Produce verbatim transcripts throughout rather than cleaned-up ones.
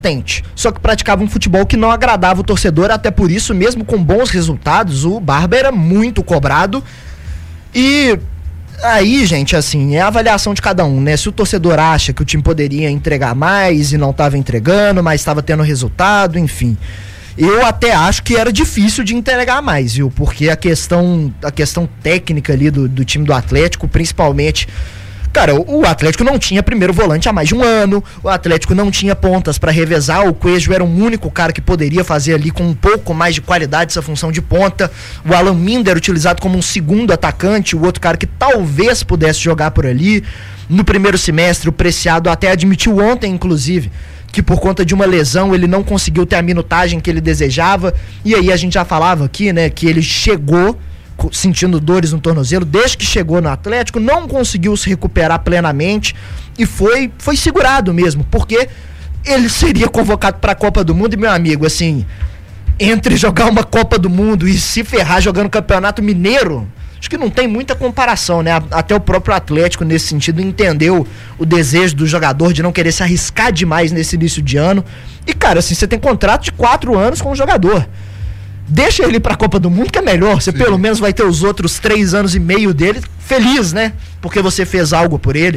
Só que praticava um futebol que não agradava o torcedor, até por isso, mesmo com bons resultados, o Barba era muito cobrado. E aí, gente, assim, é a avaliação de cada um, né? Se o torcedor acha que o time poderia entregar mais e não estava entregando, mas estava tendo resultado, enfim. Eu até acho que era difícil de entregar mais, viu? Porque a questão, a questão técnica ali do, do time do Atlético, principalmente... Cara, o Atlético não tinha primeiro volante há mais de um ano, o Atlético não tinha pontas para revezar, o Coelho era o único cara que poderia fazer ali com um pouco mais de qualidade essa função de ponta, o Alan Minder utilizado como um segundo atacante, o outro cara que talvez pudesse jogar por ali. No primeiro semestre, o Preciado até admitiu ontem, inclusive, que por conta de uma lesão ele não conseguiu ter a minutagem que ele desejava, e aí a gente já falava aqui, né, que ele chegou sentindo dores no tornozelo, desde que chegou no Atlético, não conseguiu se recuperar plenamente e foi, foi segurado mesmo, porque ele seria convocado para a Copa do Mundo e, meu amigo, assim, entre jogar uma Copa do Mundo e se ferrar jogando Campeonato Mineiro, acho que não tem muita comparação, né? Até o próprio Atlético, nesse sentido, entendeu o desejo do jogador de não querer se arriscar demais nesse início de ano. E, cara, assim, você tem contrato de quatro anos com o jogador. Deixa ele ir pra Copa do Mundo, que é melhor. Você Sim. pelo menos vai ter os outros três anos e meio dele feliz, né? Porque você fez algo por ele.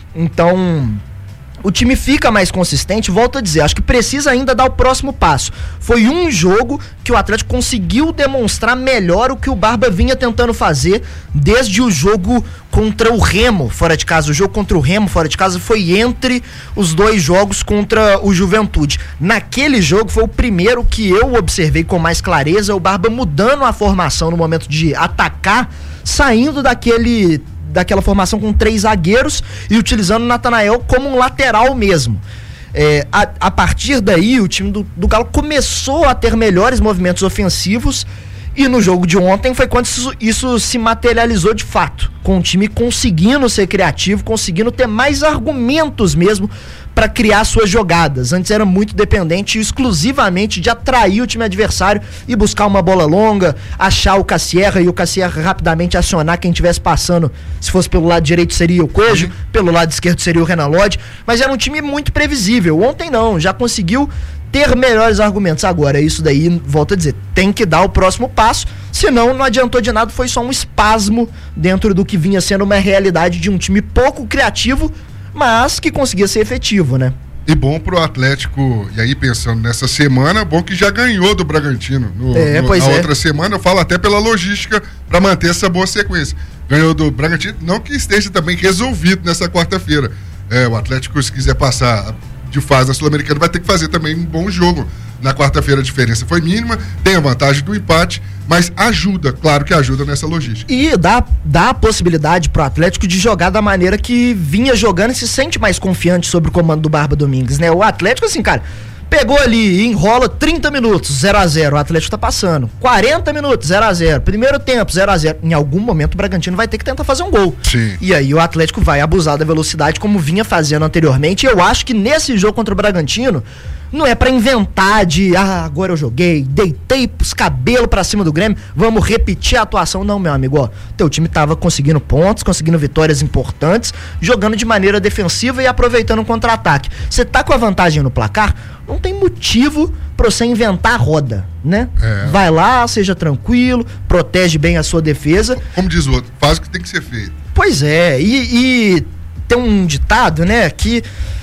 Então, o time fica mais consistente. Volto a dizer, acho que precisa ainda dar o próximo passo. Foi um jogo que o Atlético conseguiu demonstrar melhor o que o Barba vinha tentando fazer desde o jogo contra o Remo fora de casa. O jogo contra o Remo fora de casa foi entre os dois jogos contra o Juventude. Naquele jogo foi o primeiro que eu observei com mais clareza, o Barba mudando a formação no momento de atacar, saindo daquele... daquela formação com três zagueiros e utilizando o Natanael como um lateral mesmo. É, a, a partir daí, o time do, do Galo começou a ter melhores movimentos ofensivos e no jogo de ontem foi quando isso, isso se materializou de fato, com o time conseguindo ser criativo, conseguindo ter mais argumentos mesmo para criar suas jogadas. Antes era muito dependente exclusivamente de atrair o time adversário e buscar uma bola longa, achar o Cassierra e o Cassierra rapidamente acionar quem estivesse passando. Se fosse pelo lado direito seria o Coelho, uhum. pelo lado esquerdo seria o Renan Lodge, mas era um time muito previsível. Ontem não, já conseguiu ter melhores argumentos. Agora, isso daí, volto a dizer, tem que dar o próximo passo, senão não adiantou de nada, foi só um espasmo dentro do que vinha sendo uma realidade de um time pouco criativo, mas que conseguia ser efetivo, né? E bom pro Atlético, e aí pensando nessa semana, bom que já ganhou do Bragantino. No, é, no, pois na é. outra semana, eu falo até pela logística, para manter essa boa sequência. Ganhou do Bragantino, não que esteja também resolvido nessa quarta-feira. É, o Atlético, se quiser passar de fase na Sul-Americana, vai ter que fazer também um bom jogo. Na quarta-feira a diferença foi mínima, tem a vantagem do empate, mas ajuda, claro que ajuda nessa logística. E dá, dá a possibilidade pro Atlético de jogar da maneira que vinha jogando e se sente mais confiante sobre o comando do Barba Domingues, né? O Atlético, assim, cara, pegou ali e enrola trinta minutos, zero a zero, o Atlético tá passando. quarenta minutos, zero a zero, primeiro tempo, zero a zero. Em algum momento o Bragantino vai ter que tentar fazer um gol. Sim. E aí o Atlético vai abusar da velocidade como vinha fazendo anteriormente. E eu acho que nesse jogo contra o Bragantino não é pra inventar de, ah, agora eu joguei, deitei os cabelos pra cima do Grêmio, vamos repetir a atuação. Não, meu amigo, ó, teu time tava conseguindo pontos, conseguindo vitórias importantes, jogando de maneira defensiva e aproveitando o contra-ataque. Você tá com a vantagem no placar, não tem motivo pra você inventar a roda, né? É. Vai lá, seja tranquilo, protege bem a sua defesa. Como diz o outro, faz o que tem que ser feito. Pois é, e, e tem um ditado, né, que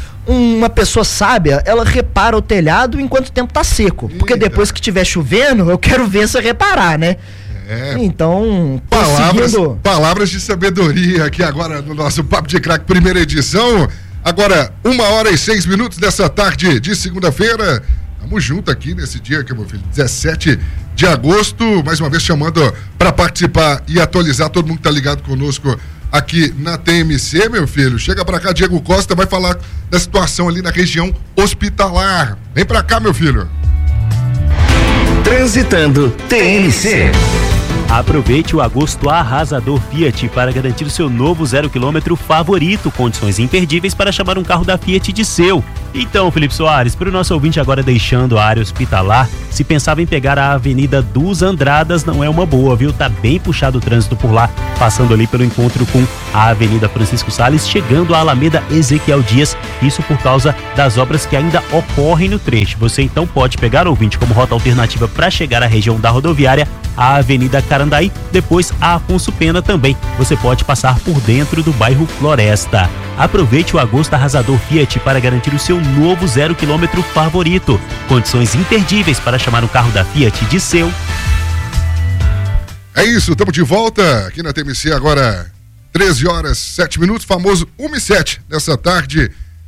uma pessoa sábia, ela repara o telhado enquanto o tempo tá seco. Porque Eita. depois que tiver chovendo, eu quero ver você reparar, né? É. Então, palavras, conseguindo... palavras de sabedoria aqui agora no nosso Papo de Craque, primeira edição. Agora, uma hora e seis minutos dessa tarde de segunda-feira. Tamo junto aqui nesse dia, que meu filho, dezessete de agosto. Mais uma vez chamando para participar e atualizar todo mundo que tá ligado conosco aqui na T M C, meu filho. Chega pra cá, Diego Costa vai falar da situação ali na região hospitalar. Vem pra cá, meu filho. Transitando T M C. Aproveite o agosto arrasador Fiat para garantir o seu novo zero quilômetro favorito. Condições imperdíveis para chamar um carro da Fiat de seu. Então, Felipe Soares, para o nosso ouvinte agora deixando a área hospitalar, se pensava em pegar a Avenida dos Andradas, não é uma boa, viu? Tá bem puxado o trânsito por lá, passando ali pelo encontro com a Avenida Francisco Salles, chegando à Alameda Ezequiel Dias, isso por causa das obras que ainda ocorrem no trecho. Você então pode pegar, ouvinte, como rota alternativa para chegar à região da rodoviária, a Avenida Carandaí, depois a Afonso Pena também. Você pode passar por dentro do bairro Floresta. Aproveite o agosto arrasador Fiat para garantir o seu novo zero quilômetro favorito. Condições imperdíveis para chamar o carro da Fiat de seu. É isso, estamos de volta aqui na T M C agora, treze horas, sete minutos, famoso uma e sete nessa tarde.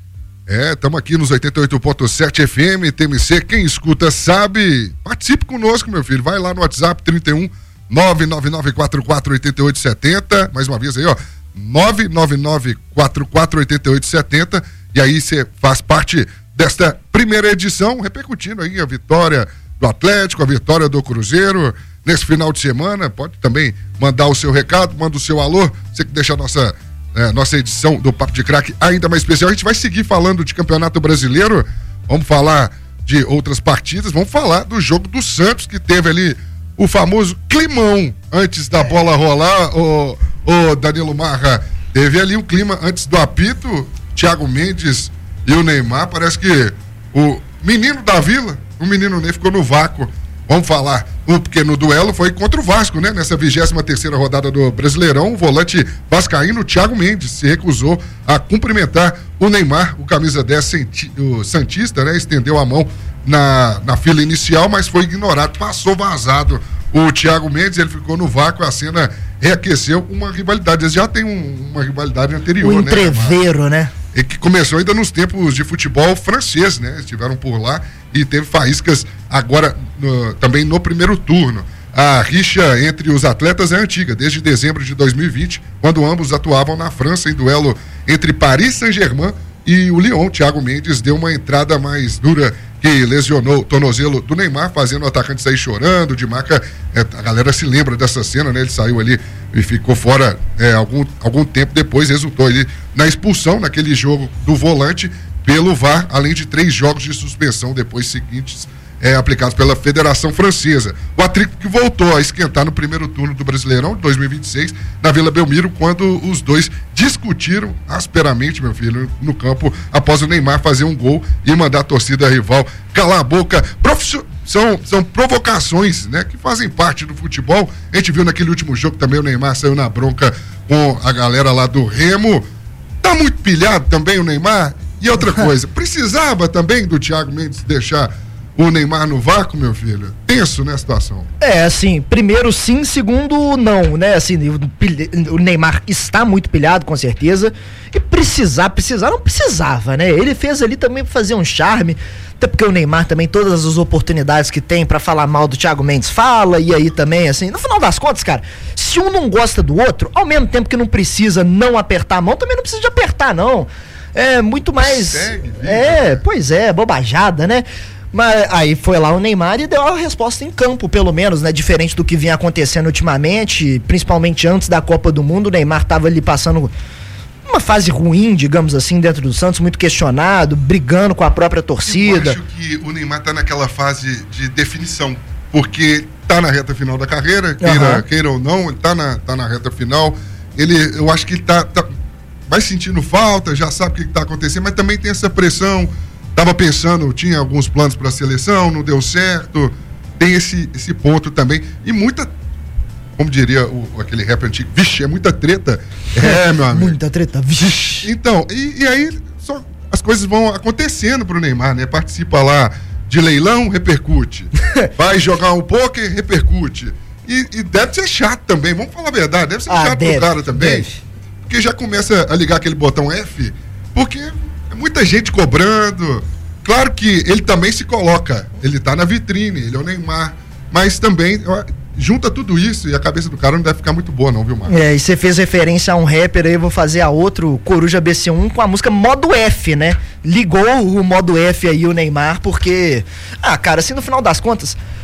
É, estamos aqui nos oitenta e oito ponto sete F M, T M C, quem escuta sabe. Participe conosco, meu filho, vai lá no WhatsApp trinta e um, nove nove nove quatro quatro oito oito sete zero, mais uma vez aí, ó, nove nove nove quatro quatro oito oito sete zero, e aí você faz parte desta primeira edição, repercutindo aí a vitória do Atlético, a vitória do Cruzeiro, nesse final de semana. Pode também mandar o seu recado, manda o seu alô, você que deixa a nossa, é, nossa edição do Papo de Craque ainda mais especial. A gente vai seguir falando de Campeonato Brasileiro, vamos falar de outras partidas, vamos falar do jogo do Santos, que teve ali o famoso climão antes da bola rolar, o, o Danilo Marra, teve ali o clima antes do apito, Thiago Mendes e o Neymar, parece que o menino da Vila, o menino Ney ficou no vácuo. Vamos falar, um pequeno duelo foi contra o Vasco, né? Nessa vigésima terceira rodada do Brasileirão, o volante vascaíno Thiago Mendes se recusou a cumprimentar o Neymar, o camisa dez, o santista, né? Estendeu a mão na, na fila inicial, mas foi ignorado, passou vazado o Thiago Mendes, ele ficou no vácuo, a cena reaqueceu uma rivalidade, eles já tem um, uma rivalidade anterior, né? O entreveiro, né? E que começou ainda nos tempos de futebol francês, né? Estiveram por lá e teve faíscas agora no, também no primeiro turno. A rixa entre os atletas é antiga, desde dezembro de dois mil e vinte, quando ambos atuavam na França em duelo entre Paris Saint-Germain e o Lyon. Thiago Mendes deu uma entrada mais dura que lesionou o tornozelo do Neymar, fazendo o atacante sair chorando, de marca, é, a galera se lembra dessa cena, né? Ele saiu ali e ficou fora é, algum, algum tempo depois, resultou ali na expulsão naquele jogo do volante pelo V A R, além de três jogos de suspensão depois seguintes é, aplicados pela Federação Francesa. O atrito que voltou a esquentar no primeiro turno do Brasileirão de dois mil e vinte e seis, na Vila Belmiro, quando os dois discutiram asperamente, meu filho, no campo, após o Neymar fazer um gol e mandar a torcida rival calar a boca. Profissional. São, são provocações, né, que fazem parte do futebol. A gente viu naquele último jogo também o Neymar saiu na bronca com a galera lá do Remo. Tá muito pilhado também o Neymar. E outra coisa, precisava também do Thiago Mendes deixar o Neymar no vácuo, meu filho? Tenso, né, a situação? É, assim, primeiro sim, segundo não, né, assim, o, o Neymar está muito pilhado, com certeza, e precisar, precisar, não precisava, né, ele fez ali também pra fazer um charme, até porque o Neymar também, todas as oportunidades que tem pra falar mal do Thiago Mendes, fala, e aí também, assim, no final das contas, cara, se um não gosta do outro, ao mesmo tempo que não precisa não apertar a mão, também não precisa de apertar, não, é muito mais, Segue, viu, é, né? Pois é, bobajada, né. Mas aí foi lá o Neymar e deu a resposta em campo, pelo menos, né? Diferente do que vinha acontecendo ultimamente, principalmente antes da Copa do Mundo, o Neymar tava ali passando uma fase ruim, digamos assim, dentro do Santos, muito questionado, brigando com a própria torcida. Eu acho que o Neymar tá naquela fase de definição, porque tá na reta final da carreira, queira, uhum. queira ou não, ele tá na, tá na reta final, ele, eu acho que ele tá, tá, vai sentindo falta, já sabe o que, que tá acontecendo, mas também tem essa pressão. Tava pensando, tinha alguns planos para a seleção, não deu certo. Tem esse, esse ponto também. E muita, como diria o, aquele rap antigo, vixe, é muita treta. É, meu amigo. Muita treta, vixe. Então, e, e aí só, as coisas vão acontecendo pro Neymar, né? Participa lá de leilão, repercute. Vai jogar um pôquer, repercute. E, e deve ser chato também, vamos falar a verdade, deve ser ah, chato deve, pro cara também. Deve. Porque já começa a ligar aquele botão F, porque... muita gente cobrando. Claro que ele também se coloca, ele tá na vitrine, ele é o Neymar, mas também junta tudo isso e a cabeça do cara não deve ficar muito boa não, viu, Marcos? É, e você fez referência a um rapper aí, eu vou fazer a outro, Coruja B C um, com a música Modo F, né? Ligou o Modo F aí o Neymar, porque, ah, cara, assim, no final das contas,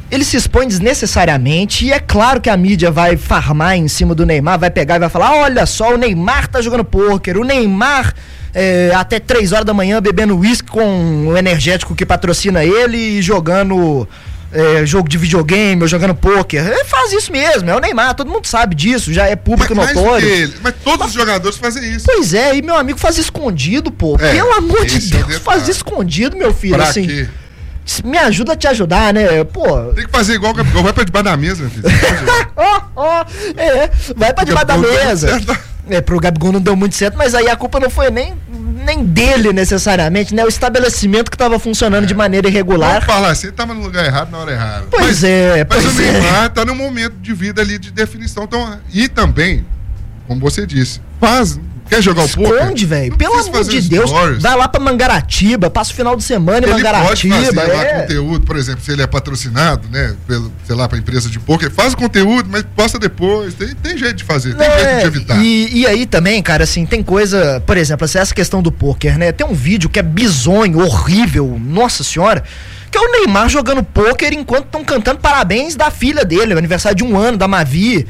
ele se expõe desnecessariamente e é claro que a mídia vai farmar em cima do Neymar, vai pegar e vai falar, olha só, o Neymar tá jogando pôquer, o Neymar é, até três horas da manhã bebendo uísque com o energético que patrocina ele e jogando é, jogo de videogame ou jogando pôquer. Ele faz isso mesmo, é o Neymar, todo mundo sabe disso, já é público mas, notório. Ele, mas todos mas, os jogadores fazem isso. Pois é, e meu amigo faz escondido, pô. É, Pelo amor de Deus, é faz escondido, meu filho, pra assim. Quê? Me ajuda a te ajudar, né? Pô. Tem que fazer igual o Gabigol, vai pra debaixo da mesa, meu filho. Ó, ó, é, vai pra debaixo da mesa. É, pro Gabigol não deu muito certo, mas aí a culpa não foi nem, nem dele necessariamente, né? O estabelecimento que tava funcionando é. de maneira irregular. Vamos falar assim, ele tava no lugar errado na hora errada. Pois mas, é, mas pois o é. Neymar tá num momento de vida ali de definição. Então, e também, como você disse, faz. Quer jogar o poker? Esconde, velho. Pelo amor de Deus. Stories. Vai lá pra Mangaratiba, passa o final de semana em ele Mangaratiba. Ele pode fazer é. lá conteúdo, por exemplo, se ele é patrocinado, né, pelo, sei lá, pra empresa de poker, faz o conteúdo, mas posta depois. Tem, tem jeito de fazer, tem é, jeito de evitar. E, e aí também, cara, assim, tem coisa, por exemplo, essa questão do poker, né? Tem um vídeo que é bizonho, horrível, nossa senhora, que é o Neymar jogando poker enquanto estão cantando parabéns da filha dele, o aniversário de um ano, da Mavi.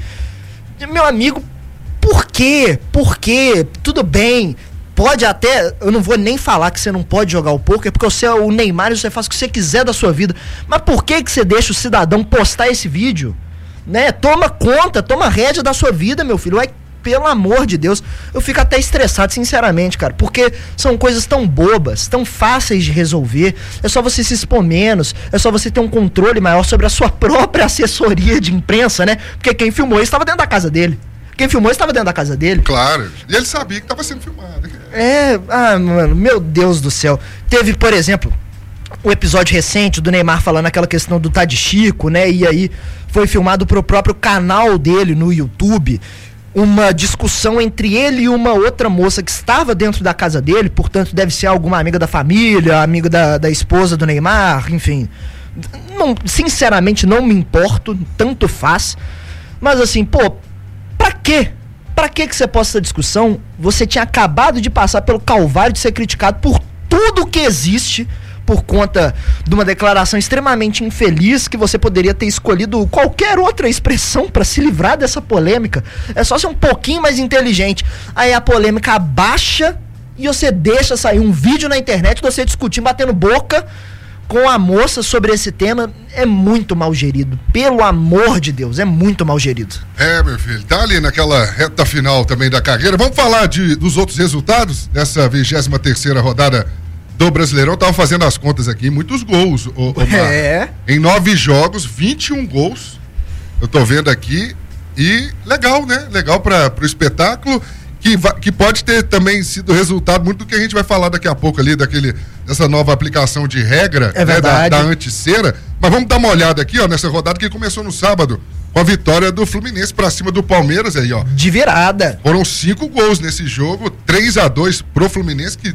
Meu amigo, por quê? Por quê? Tudo bem, pode até, eu não vou nem falar que você não pode jogar o poker, porque você é o Neymar e você faz o que você quiser da sua vida, mas por que que você deixa o cidadão postar esse vídeo? Né? Toma conta, toma rédea da sua vida, meu filho. Vai, pelo amor de Deus, eu fico até estressado, sinceramente, cara, porque são coisas tão bobas, tão fáceis de resolver. É só você se expor menos, é só você ter um controle maior sobre a sua própria assessoria de imprensa, né? Porque quem filmou isso estava dentro da casa dele. Quem filmou estava dentro da casa dele. Claro. E ele sabia que estava sendo filmado. É, ah, mano, meu Deus do céu. Teve, por exemplo, o episódio recente do Neymar falando aquela questão do Tá de Chico, né? E aí foi filmado pro próprio canal dele no YouTube. Uma discussão entre ele e uma outra moça que estava dentro da casa dele, portanto deve ser alguma amiga da família, amiga da, da esposa do Neymar, enfim. Não, sinceramente não me importo, tanto faz. Mas assim, pô, pra quê? Pra que que você posta essa discussão? Você tinha acabado de passar pelo calvário de ser criticado por tudo que existe, por conta de uma declaração extremamente infeliz, que você poderia ter escolhido qualquer outra expressão pra se livrar dessa polêmica. É só ser um pouquinho mais inteligente. Aí a polêmica abaixa e você deixa sair um vídeo na internet, você discutindo, batendo boca com a moça sobre esse tema. É muito mal gerido. Pelo amor de Deus, é muito mal gerido. É, meu filho, tá ali naquela reta final também da carreira. Vamos falar de, dos outros resultados dessa vigésima terceira rodada do Brasileirão. Tava fazendo as contas aqui, muitos gols. O, o é. Em nove jogos, vinte e um gols. Eu tô vendo aqui. E legal, né? Legal para pro espetáculo. Que, va, que pode ter também sido resultado muito do que a gente vai falar daqui a pouco ali, daquele, dessa nova aplicação de regra, é né, da, da anticera. Mas vamos dar uma olhada aqui, ó, nessa rodada que começou no sábado, com a vitória do Fluminense pra cima do Palmeiras aí, ó. De virada. Foram cinco gols nesse jogo, três a dois pro Fluminense, que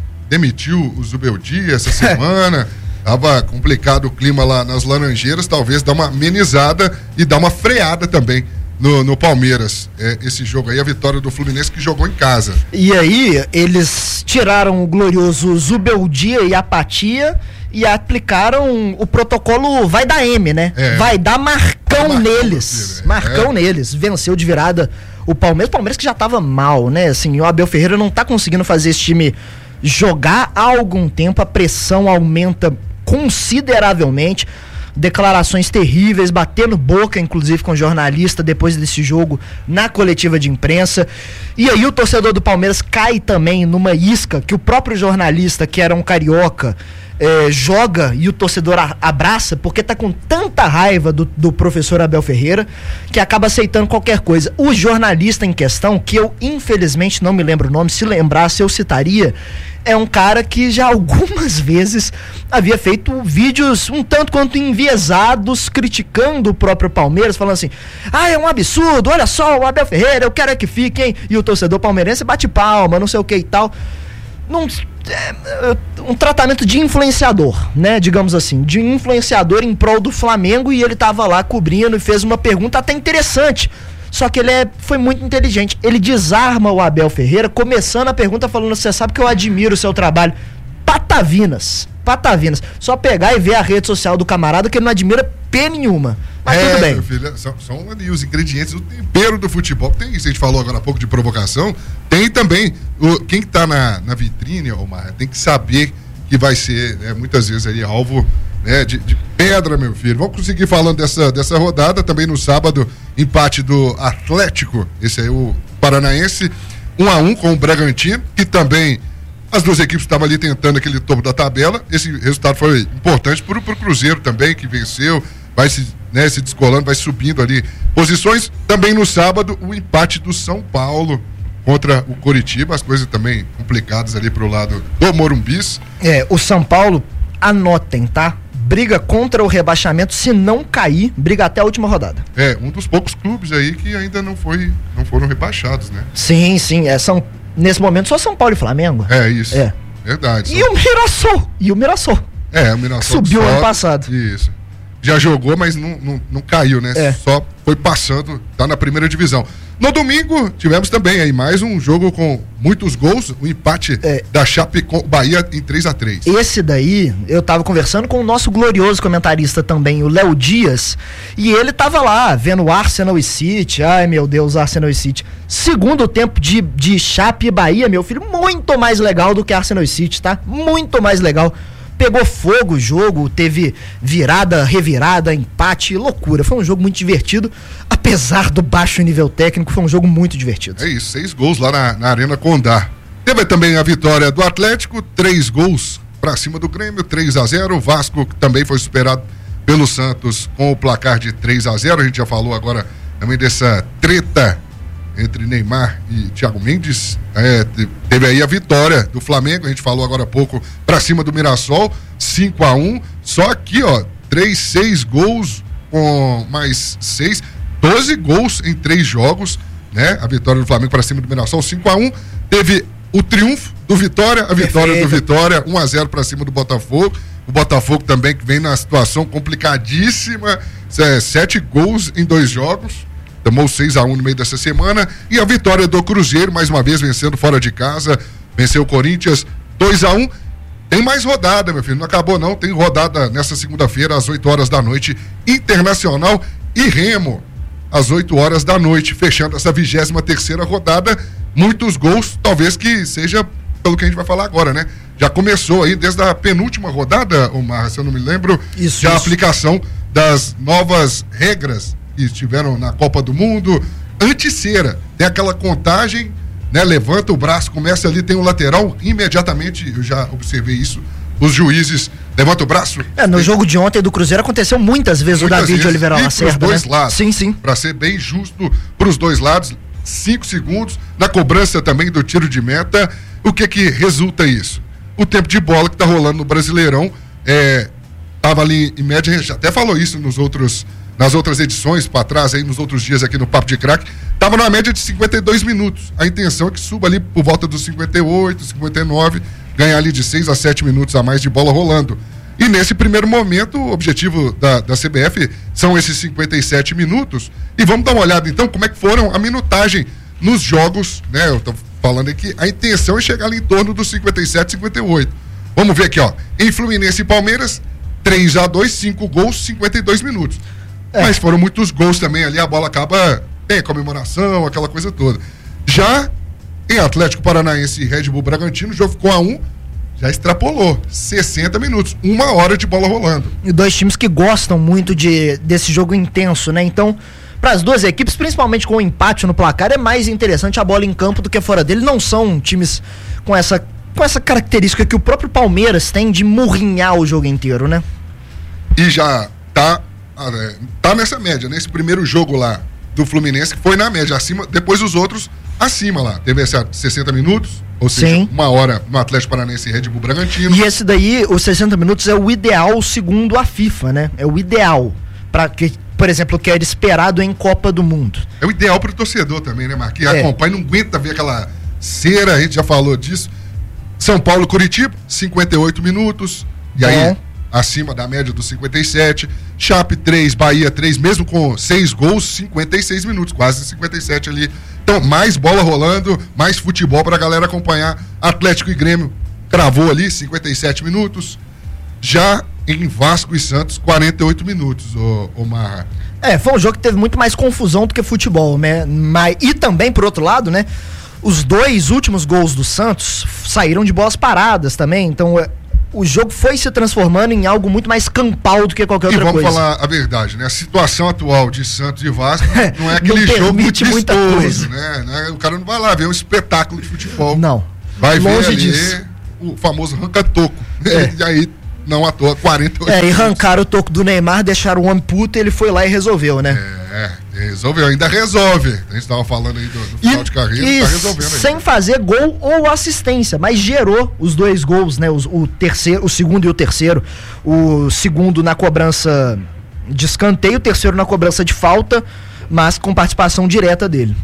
demitiu o Zubeldia essa semana. Tava complicado o clima lá nas Laranjeiras, talvez dar uma amenizada e dar uma freada também No, no Palmeiras, é, esse jogo aí, a vitória do Fluminense que jogou em casa. E aí, eles tiraram o glorioso Zubeldia e Apatia e aplicaram o protocolo vai dar M, né? É. Vai dar Marcão, Marcão neles. é. Marcão é. neles. Venceu de virada o Palmeiras. O Palmeiras que já tava mal, né? Assim, o Abel Ferreira não tá conseguindo fazer esse time jogar há algum tempo. A pressão aumenta consideravelmente. Declarações terríveis, batendo boca, inclusive, com jornalista depois desse jogo na coletiva de imprensa. E aí o torcedor do Palmeiras cai também numa isca que o próprio jornalista, que era um carioca, é, joga e o torcedor a, abraça, porque tá com tanta raiva do, do professor Abel Ferreira que acaba aceitando qualquer coisa. O jornalista em questão, que eu infelizmente não me lembro o nome, se lembrasse eu citaria, é um cara que já algumas vezes havia feito vídeos um tanto quanto enviesados, criticando o próprio Palmeiras, falando assim, ah, é um absurdo, olha só, o Abel Ferreira, eu quero é que fique, hein? E o torcedor palmeirense bate palma, não sei o que e tal. Num, é, um tratamento de influenciador, né, digamos assim, de influenciador em prol do Flamengo, e ele tava lá cobrindo e fez uma pergunta até interessante. Só que ele é, foi muito inteligente. Ele desarma o Abel Ferreira, começando a pergunta falando, você sabe que eu admiro o seu trabalho. Patavinas, patavinas. Só pegar e ver a rede social do camarada, que ele não admira P nenhuma. Mas é, tudo bem. Meu filho, são, são ali os ingredientes, o tempero do futebol. Tem isso, a gente falou agora há pouco de provocação. Tem também, o, quem está na, na vitrine, Omar, tem que saber que vai ser, né, muitas vezes aí, alvo, né, de, de pedra, meu filho. Vamos conseguir falando dessa, dessa rodada. Também no sábado, empate do Atlético, esse aí o Paranaense, um a um com o Bragantino, que também as duas equipes estavam ali tentando aquele topo da tabela. Esse resultado foi importante para o Cruzeiro também, que venceu, vai se, né, se descolando, vai subindo ali posições. Também no sábado, o empate do São Paulo contra o Coritiba, as coisas também complicadas ali pro lado do Morumbis. É, o São Paulo, anotem, tá? Briga contra o rebaixamento, se não cair, briga até a última rodada. É, um dos poucos clubes aí que ainda não, foi, não foram rebaixados, né? Sim, sim, é, são, nesse momento só São Paulo e Flamengo. É, isso. É. Verdade. E são... o Mirassol, e o Mirassol. É, o Mirassol subiu sobe, ano passado. Isso. Já jogou, mas não, não, não caiu, né? É. Só foi passando, tá na primeira divisão. No domingo, tivemos também aí mais um jogo com muitos gols, o empate é. da Chape com o Bahia em três a três. Esse daí, eu tava conversando com o nosso glorioso comentarista também, o Léo Dias, e ele tava lá, vendo o Arsenal e City, ai meu Deus, Arsenal e City. Segundo tempo de, de Chape e Bahia, meu filho, muito mais legal do que Arsenal e City, tá? Muito mais legal. Pegou fogo o jogo, teve virada, revirada, empate, loucura. Foi um jogo muito divertido, apesar do baixo nível técnico, foi um jogo muito divertido. É isso, seis gols lá na, na Arena Condá. Teve também a vitória do Atlético, três gols pra cima do Grêmio, três a zero. O Vasco também foi superado pelo Santos com o placar de três a zero. A gente já falou agora também dessa treta entre Neymar e Thiago Mendes. É, teve aí a vitória do Flamengo, a gente falou agora há pouco, pra cima do Mirassol, cinco a um. Só aqui, ó, três, seis gols com mais seis, doze gols em três jogos, né? A vitória do Flamengo pra cima do Mirassol, cinco a um. Teve o triunfo do Vitória, a vitória Perfeito. do Vitória, um a zero pra cima do Botafogo. O Botafogo também que vem na situação complicadíssima, é, sete gols em dois jogos. Tomou seis a um no meio dessa semana. E a vitória do Cruzeiro, mais uma vez vencendo fora de casa. Venceu o Corinthians dois a um. Tem mais rodada, meu filho. Não acabou não. Tem rodada nessa segunda-feira, às oito horas da noite. Internacional e Remo, às oito horas da noite. Fechando essa vigésima terceira rodada. Muitos gols, talvez que seja pelo que a gente vai falar agora, né? Já começou aí desde a penúltima rodada, Omar, se eu não me lembro. Isso, já isso. a aplicação das novas regras que estiveram na Copa do Mundo, antes-cera, tem aquela contagem, né, levanta o braço, começa ali, tem um lateral, imediatamente, eu já observei isso, os juízes levantam o braço. É, no tem... jogo de ontem do Cruzeiro aconteceu muitas vezes muitas o David vezes, Oliveira Lacerda, pros dois né? lados, sim, sim. para ser bem justo pros dois lados, cinco segundos, na cobrança também do tiro de meta. O que que resulta isso? O tempo de bola que tá rolando no Brasileirão, é, tava ali em média, a gente até falou isso nos outros nas outras edições para trás, aí nos outros dias aqui no Papo de Craque, estava numa média de cinquenta e dois minutos. A intenção é que suba ali por volta dos cinquenta e oito, cinquenta e nove, ganhar ali de seis a sete minutos a mais de bola rolando. E nesse primeiro momento, o objetivo da, da C B F são esses cinquenta e sete minutos. E vamos dar uma olhada então como é que foram a minutagem nos jogos, né? Eu tô falando aqui, a intenção é chegar ali em torno dos cinquenta e sete, cinquenta e oito. Vamos ver aqui, ó. Em Fluminense e Palmeiras, três a dois, cinco gols, cinquenta e dois minutos. É. Mas foram muitos gols também ali, a bola acaba, tem a comemoração, aquela coisa toda. Já em Atlético Paranaense e Red Bull Bragantino, o jogo ficou a um, já extrapolou, sessenta minutos, uma hora de bola rolando. E dois times que gostam muito de, desse jogo intenso, né? Então, para as duas equipes, principalmente com o empate no placar, é mais interessante a bola em campo do que fora dele. Não são times com essa, com essa característica que o próprio Palmeiras tem de murrinhar o jogo inteiro, né? E já tá... tá nessa média, nesse primeiro jogo lá do Fluminense, que foi na média acima, depois os outros acima lá, teve essa sessenta minutos, ou seja, Sim. uma hora no Atlético Paranaense e Red Bull Bragantino. E esse daí, os sessenta minutos é o ideal segundo a FIFA, né? É o ideal para que, por exemplo, que era esperado em Copa do Mundo. É o ideal pro torcedor também, né, Marquinhos? É. Acompanha, não aguenta ver aquela cera, a gente já falou disso. São Paulo, Curitiba, cinquenta e oito minutos, e aí é. acima da média dos cinquenta e sete, Chape três, Bahia três, mesmo com seis gols, cinquenta e seis minutos, quase cinquenta e sete ali. Então, mais bola rolando, mais futebol pra galera acompanhar. Atlético e Grêmio cravou ali, cinquenta e sete minutos. Já em Vasco e Santos, quarenta e oito minutos, ô, ô Marra. É, foi um jogo que teve muito mais confusão do que futebol, né? Mas, e também, por outro lado, né? Os dois últimos gols do Santos saíram de bolas paradas também, então o jogo foi se transformando em algo muito mais campal do que qualquer outra coisa. E vamos falar a verdade, né? A situação atual de Santos e Vasco não é aquele não jogo muito muita vistoso, coisa. né? O cara não vai lá ver um espetáculo de futebol. Não. Vai longe ver ali disso. O famoso ranca-toco. É. E aí, não à toa, quarenta e oito É, e arrancaram o toco do Neymar, deixaram o homem puto e ele foi lá e resolveu, né? É, resolveu, ainda resolve. A gente tava falando aí do, do final E, de carreira, e tá resolvendo aí. sem fazer gol ou assistência, mas gerou os dois gols, né? Os, o terceiro, o segundo e o terceiro. O segundo na cobrança de escanteio, o terceiro na cobrança de falta, mas com participação direta dele.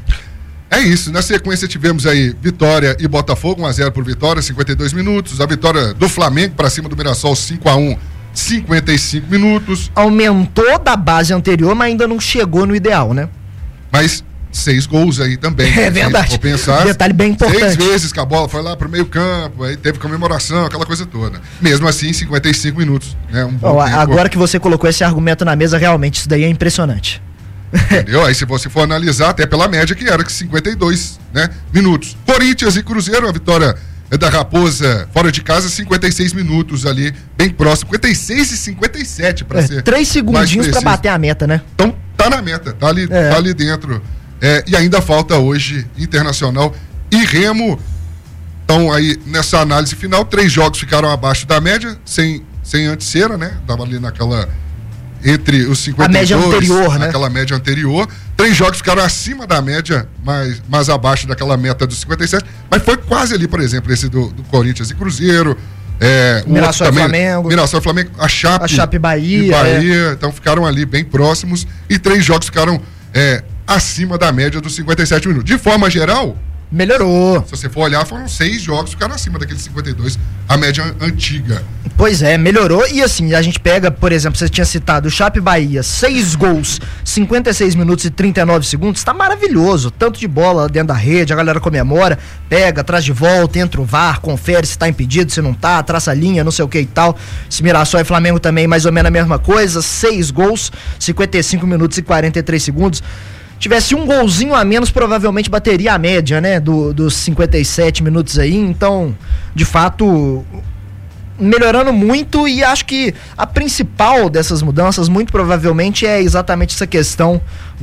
É isso, na sequência tivemos aí Vitória e Botafogo, um a zero por Vitória, cinquenta e dois minutos. A vitória do Flamengo para cima do Mirassol, cinco a um, cinquenta e cinco minutos. Aumentou da base anterior, mas ainda não chegou no ideal, né? Mas seis gols aí também. É verdade. Vou pensar. Detalhe bem importante. Seis vezes que a bola foi lá pro meio campo, aí teve comemoração, aquela coisa toda. Mesmo assim, cinquenta e cinco minutos. Né? Um bom Bom, tempo. agora que você colocou esse argumento na mesa, realmente isso daí é impressionante. Entendeu? Aí se você for analisar, até pela média que era, que cinquenta e dois, né, minutos. Corinthians e Cruzeiro, a vitória da Raposa fora de casa, cinquenta e seis minutos ali, bem próximo. cinquenta e seis e cinquenta e sete para É, ser. três segundinhos para bater a meta, né? Então tá na meta, tá ali, É. tá ali dentro. É, e ainda falta hoje Internacional e Remo. Então aí nessa análise final, três jogos ficaram abaixo da média, sem, sem antes-cera, né? Tava ali naquela... entre os cinquenta e dois, a média anterior, né? aquela média anterior. Três jogos ficaram acima da média, mas, mas abaixo daquela meta dos cinquenta e sete. Mas foi quase ali, por exemplo, esse do, do Corinthians e Cruzeiro. É, o Mirassol outro e também, Flamengo. Mirassol e Flamengo. A Chape, A Chape e Bahia, e Bahia. Então ficaram ali bem próximos. E três jogos ficaram é, acima da média dos cinquenta e sete minutos. De forma geral, Melhorou. se você for olhar, foram seis jogos que ficaram acima daqueles cinquenta e dois, a média antiga. Pois é, melhorou. E assim, a gente pega, por exemplo, você tinha citado o Chape Bahia, seis gols, cinquenta e seis minutos e trinta e nove segundos, tá maravilhoso. Tanto de bola dentro da rede, a galera comemora, pega, traz de volta, entra o V A R, confere se tá impedido, se não tá, traça a linha, não sei o que e tal. Esse Mirassol e Flamengo também, mais ou menos a mesma coisa, seis gols, cinquenta e cinco minutos e quarenta e três segundos. Tivesse um golzinho a menos, provavelmente bateria a média, né, do, dos cinquenta e sete minutos aí. Então, de fato, melhorando muito, e acho que a principal dessas mudanças, muito provavelmente, é exatamente essa questão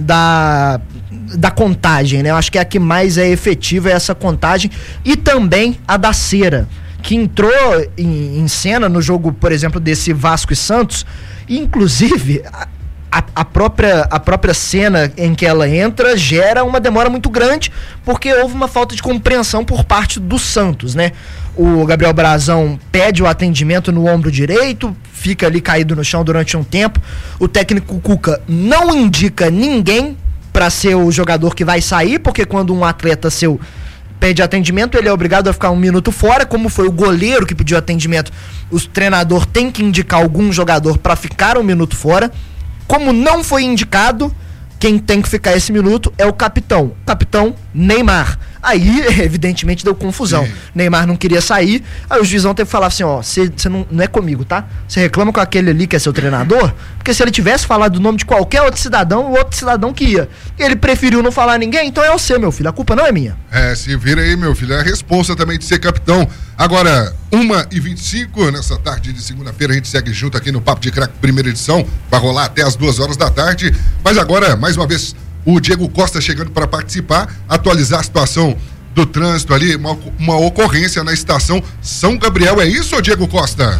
da, da contagem, né? Eu acho que a que mais é efetiva é essa contagem, e também a da cera, que entrou em, em cena no jogo, por exemplo, desse Vasco e Santos, e inclusive... A, A, a, própria, a própria cena em que ela entra gera uma demora muito grande, porque houve uma falta de compreensão por parte do Santos, né? O Gabriel Brazão pede o atendimento no ombro direito, fica ali caído no chão durante um tempo. O técnico Cuca não indica ninguém para ser o jogador que vai sair, porque quando um atleta seu pede atendimento, ele é obrigado a ficar um minuto fora. Como foi o goleiro que pediu atendimento, o treinador tem que indicar algum jogador para ficar um minuto fora. Como não foi indicado, quem tem que ficar esse minuto é o capitão. Capitão Neymar. Aí, evidentemente, deu confusão. Sim. Neymar não queria sair, aí o juizão teve que falar assim, ó, você não, não é comigo, tá? Você reclama com aquele ali que é seu treinador, porque se ele tivesse falado o nome de qualquer outro cidadão, o outro cidadão que ia. Ele preferiu não falar ninguém, então é o seu, meu filho. A culpa não é minha. É, se vira aí, meu filho. É a responsa também de ser capitão. Agora, uma e vinte e cinco, nessa tarde de segunda-feira, a gente segue junto aqui no Papo de Craque, primeira edição. Vai rolar até as duas horas da tarde. Mas agora, mais uma vez, o Diego Costa chegando para participar, atualizar a situação do trânsito ali, uma, uma ocorrência na estação São Gabriel. É isso, Diego Costa?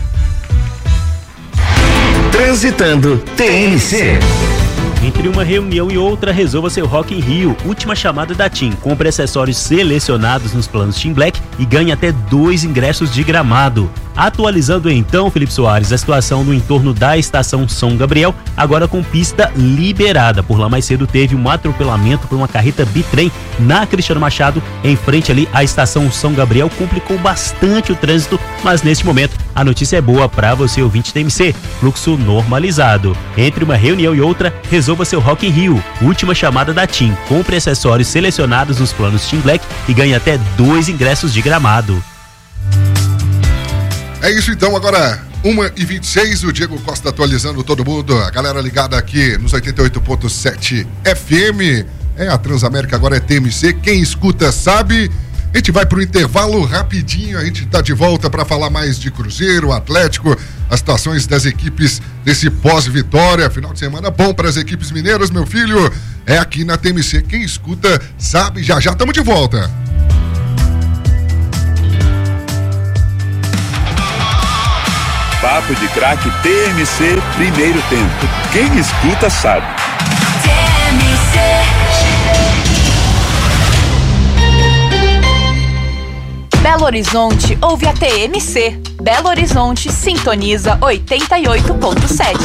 Transitando T N C. Entre uma reunião e outra, resolva seu Rock in Rio. Última chamada da TIM. Compre acessórios selecionados nos planos TIM Black e ganhe até dois ingressos de Gramado. Atualizando então, Felipe Soares, a situação no entorno da estação São Gabriel, agora com pista liberada. Por lá mais cedo teve um atropelamento por uma carreta bitrem na Cristiano Machado, em frente ali à estação São Gabriel. Complicou bastante o trânsito, mas neste momento a notícia é boa para você, ouvinte T M C. Fluxo normalizado. Entre uma reunião e outra, resolva seu Rock in Rio. Última chamada da TIM. Compre acessórios selecionados nos planos TIM Black e ganhe até dois ingressos de Gramado. É isso então, agora uma e vinte e seis, o Diego Costa atualizando todo mundo, a galera ligada aqui nos oitenta e oito ponto sete F M, é a Transamérica, agora é T M C, quem escuta sabe. A gente vai pro intervalo rapidinho, a gente tá de volta para falar mais de Cruzeiro, Atlético, as situações das equipes desse pós-vitória, final de semana bom para as equipes mineiras, meu filho, é aqui na T M C, quem escuta sabe, já já estamos de volta. Papo de Craque T M C, primeiro tempo. Quem escuta sabe. T M C. Belo Horizonte ouve a T M C. Belo Horizonte sintoniza oitenta e oito ponto sete.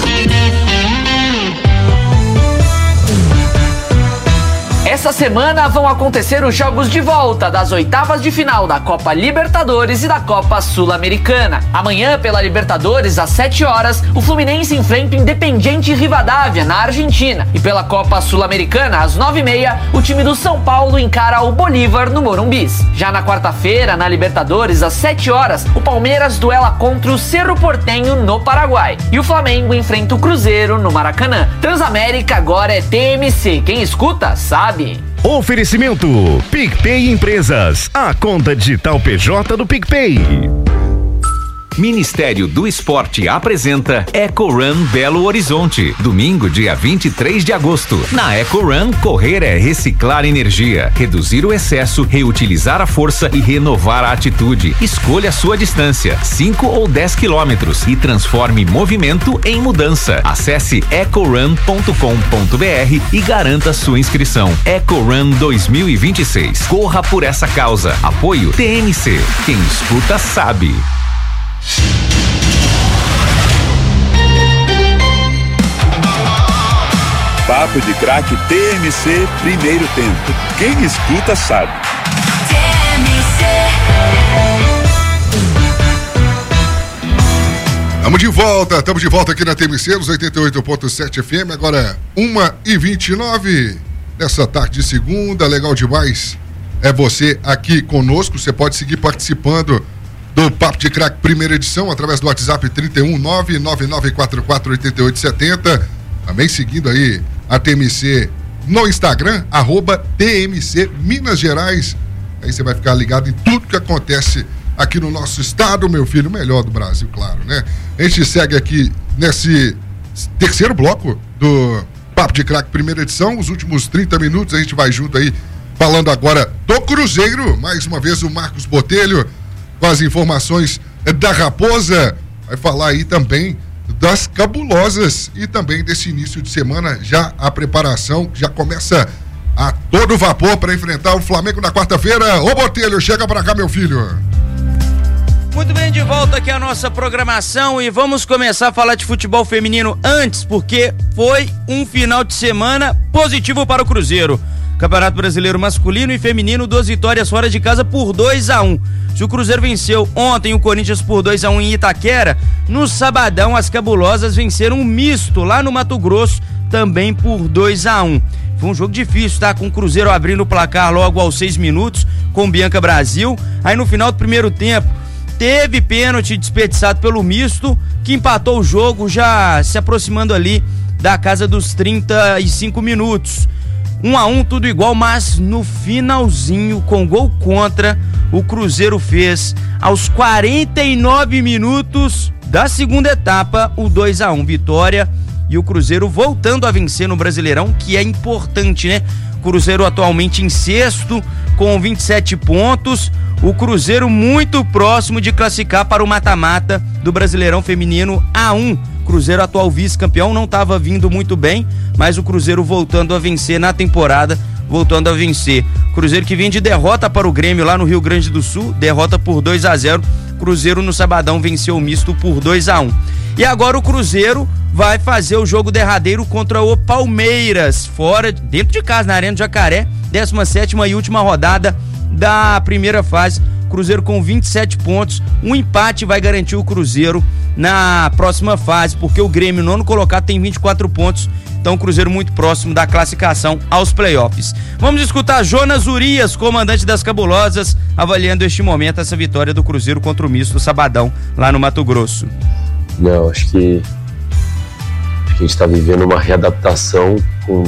Essa semana vão acontecer os jogos de volta das oitavas de final da Copa Libertadores e da Copa Sul-Americana. Amanhã, pela Libertadores, às sete horas, o Fluminense enfrenta o Independiente Rivadavia, na Argentina. E pela Copa Sul-Americana, às nove e meia, o time do São Paulo encara o Bolívar no Morumbis. Já na quarta-feira, na Libertadores, às sete horas, o Palmeiras duela contra o Cerro Porteño no Paraguai. E o Flamengo enfrenta o Cruzeiro no Maracanã. Transamérica agora é T M C. Quem escuta, sabe. Oferecimento PicPay Empresas, a conta digital P J do PicPay. Ministério do Esporte apresenta EcoRun Belo Horizonte, domingo, dia vinte e três de agosto. Na EcoRun, correr é reciclar energia, reduzir o excesso, reutilizar a força e renovar a atitude. Escolha a sua distância, cinco ou dez quilômetros, e transforme movimento em mudança. Acesse ecorun ponto com ponto br e garanta sua inscrição. EcoRun dois mil e vinte e seis. Corra por essa causa. Apoio T M C. Quem escuta sabe. Papo de Craque T M C, primeiro tempo. Quem escuta sabe. T M C. Estamos de volta, estamos de volta aqui na T M C, nos oitenta e oito ponto sete F M, agora uma e vinte e nove, nessa tarde de segunda, legal demais. É você aqui conosco, você pode seguir participando do Papo de Craque primeira edição, através do WhatsApp trinta e um, nove nove nove quatro quatro oito oito sete zero, também seguindo aí a T M C no Instagram, arroba T M C Minas Gerais, aí você vai ficar ligado em tudo que acontece aqui no nosso estado, meu filho, melhor do Brasil, claro, né? A gente segue aqui nesse terceiro bloco do Papo de Craque primeira edição, os últimos trinta minutos a gente vai junto aí, falando agora do Cruzeiro, mais uma vez o Marcos Botelho, com as informações da Raposa, vai falar aí também das cabulosas e também desse início de semana, já a preparação já começa a todo vapor para enfrentar o Flamengo na quarta-feira. Ô Botelho, chega para cá, meu filho. Muito bem, de volta aqui a nossa programação e vamos começar a falar de futebol feminino antes, porque foi um final de semana positivo para o Cruzeiro. Campeonato Brasileiro masculino e feminino, duas vitórias fora de casa por dois a um. Se o Cruzeiro venceu ontem o Corinthians por dois a um em Itaquera, no sabadão as cabulosas venceram um misto lá no Mato Grosso, também por dois a um. Foi um jogo difícil, tá? Com o Cruzeiro abrindo o placar logo aos seis minutos, com Bianca Brasil. Aí no final do primeiro tempo, teve pênalti desperdiçado pelo misto, que empatou o jogo, já se aproximando ali da casa dos trinta e cinco minutos. Um a um, tudo igual, mas no finalzinho, com gol contra, o Cruzeiro fez aos quarenta e nove minutos da segunda etapa o dois a um, vitória, e o Cruzeiro voltando a vencer no Brasileirão, que é importante, né? Cruzeiro atualmente em sexto com vinte e sete pontos, o Cruzeiro muito próximo de classificar para o mata-mata do Brasileirão Feminino A um. Cruzeiro, atual vice-campeão, não estava vindo muito bem, mas o Cruzeiro voltando a vencer na temporada, voltando a vencer. Cruzeiro que vem de derrota para o Grêmio lá no Rio Grande do Sul, derrota por dois a zero. Cruzeiro no sabadão venceu o misto por dois a um. E agora o Cruzeiro vai fazer o jogo derradeiro contra o Palmeiras, fora, dentro de casa, na Arena do Jacaré, décima sétima e última rodada da primeira fase. Cruzeiro com vinte e sete pontos, um empate vai garantir o Cruzeiro na próxima fase, porque o Grêmio, nono colocado, tem vinte e quatro pontos, então o Cruzeiro muito próximo da classificação aos playoffs. Vamos escutar Jonas Urias, comandante das Cabulosas, avaliando este momento essa vitória do Cruzeiro contra o misto sabadão lá no Mato Grosso. Não, acho que, acho que a gente está vivendo uma readaptação com,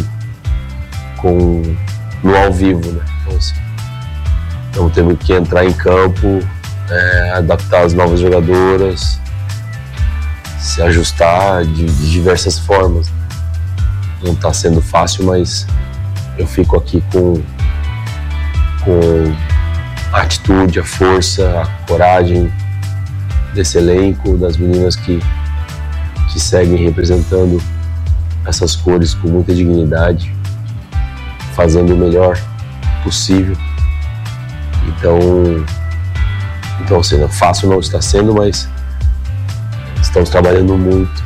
com, no ao vivo, né? Então, assim, então temos que entrar em campo, é, adaptar as novas jogadoras, se ajustar de, de diversas formas. Não está sendo fácil, mas eu fico aqui com, com a atitude, a força, a coragem desse elenco, das meninas que, que seguem representando essas cores com muita dignidade, fazendo o melhor possível. Então, então assim, fácil não está sendo, mas estamos trabalhando muito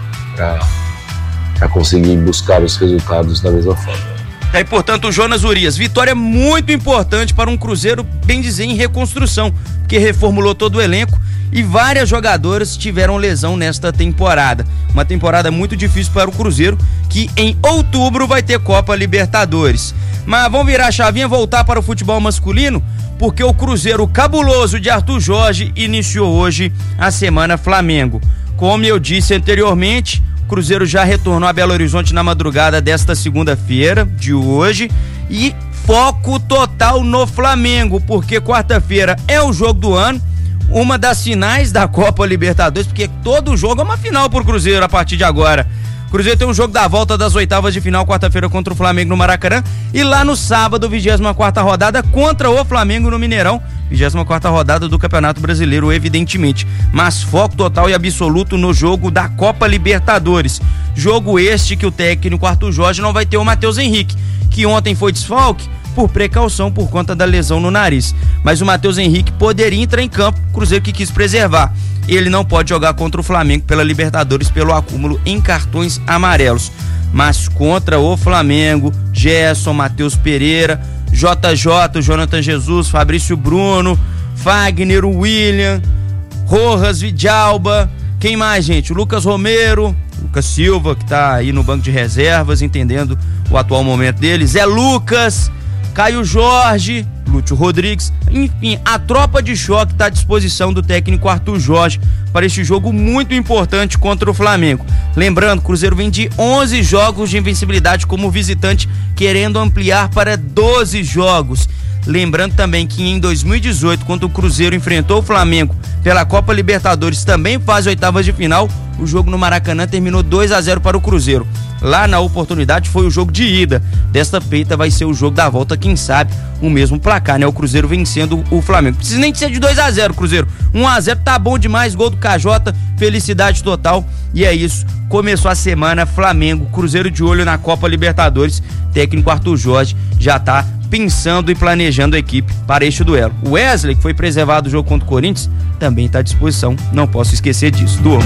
para conseguir buscar os resultados da mesma forma. É, portanto, o Jonas Urias, vitória muito importante para um Cruzeiro, bem dizer, em reconstrução, que reformulou todo o elenco e várias jogadoras tiveram lesão nesta temporada. Uma temporada muito difícil para o Cruzeiro, que em outubro vai ter Copa Libertadores. Mas vamos virar a chavinha, voltar para o futebol masculino, porque o Cruzeiro cabuloso de Arthur Jorge iniciou hoje a Semana Flamengo. Como eu disse anteriormente, o Cruzeiro já retornou a Belo Horizonte na madrugada desta segunda-feira, de hoje, e foco total no Flamengo, porque quarta-feira é o jogo do ano, uma das finais da Copa Libertadores, porque todo jogo é uma final pro Cruzeiro a partir de agora. O Cruzeiro tem um jogo da volta das oitavas de final, quarta-feira contra o Flamengo no Maracanã, e lá no sábado, vigésima quarta rodada contra o Flamengo no Mineirão, vigésima quarta rodada do Campeonato Brasileiro, evidentemente, mas foco total e absoluto no jogo da Copa Libertadores. Jogo este que o técnico Arthur Jorge não vai ter o Matheus Henrique, que ontem foi desfalque por precaução por conta da lesão no nariz, mas o Matheus Henrique poderia entrar em campo, o Cruzeiro que quis preservar. Ele não pode jogar contra o Flamengo pela Libertadores pelo acúmulo em cartões amarelos, mas contra o Flamengo, Gerson, Matheus Pereira, J J, Jonathan Jesus, Fabrício Bruno, Fagner, William, Rojas, Vidalba, quem mais, gente? O Lucas Romero, Lucas Silva, que tá aí no banco de reservas, entendendo o atual momento dele, Zé Lucas, Caio Jorge, Lúcio Rodrigues, enfim, a tropa de choque está à disposição do técnico Arthur Jorge para este jogo muito importante contra o Flamengo. Lembrando, o Cruzeiro vem de onze jogos de invencibilidade como visitante, querendo ampliar para doze jogos. Lembrando também que em dois mil e dezoito, quando o Cruzeiro enfrentou o Flamengo pela Copa Libertadores, também faz oitavas de final, o jogo no Maracanã terminou dois a zero para o Cruzeiro. Lá na oportunidade foi o jogo de ida. Desta feita vai ser o jogo da volta, quem sabe o mesmo placar, né? O Cruzeiro vencendo o Flamengo. Não precisa nem ser de dois a zero, Cruzeiro. um a zero tá bom demais, gol do K J, felicidade total. E é isso, começou a semana, Flamengo, Cruzeiro de olho na Copa Libertadores. Técnico Arthur Jorge já tá pensando e planejando a equipe para este duelo. O Wesley, que foi preservado do jogo contra o Corinthians, também está à disposição, não posso esquecer disso. Turma.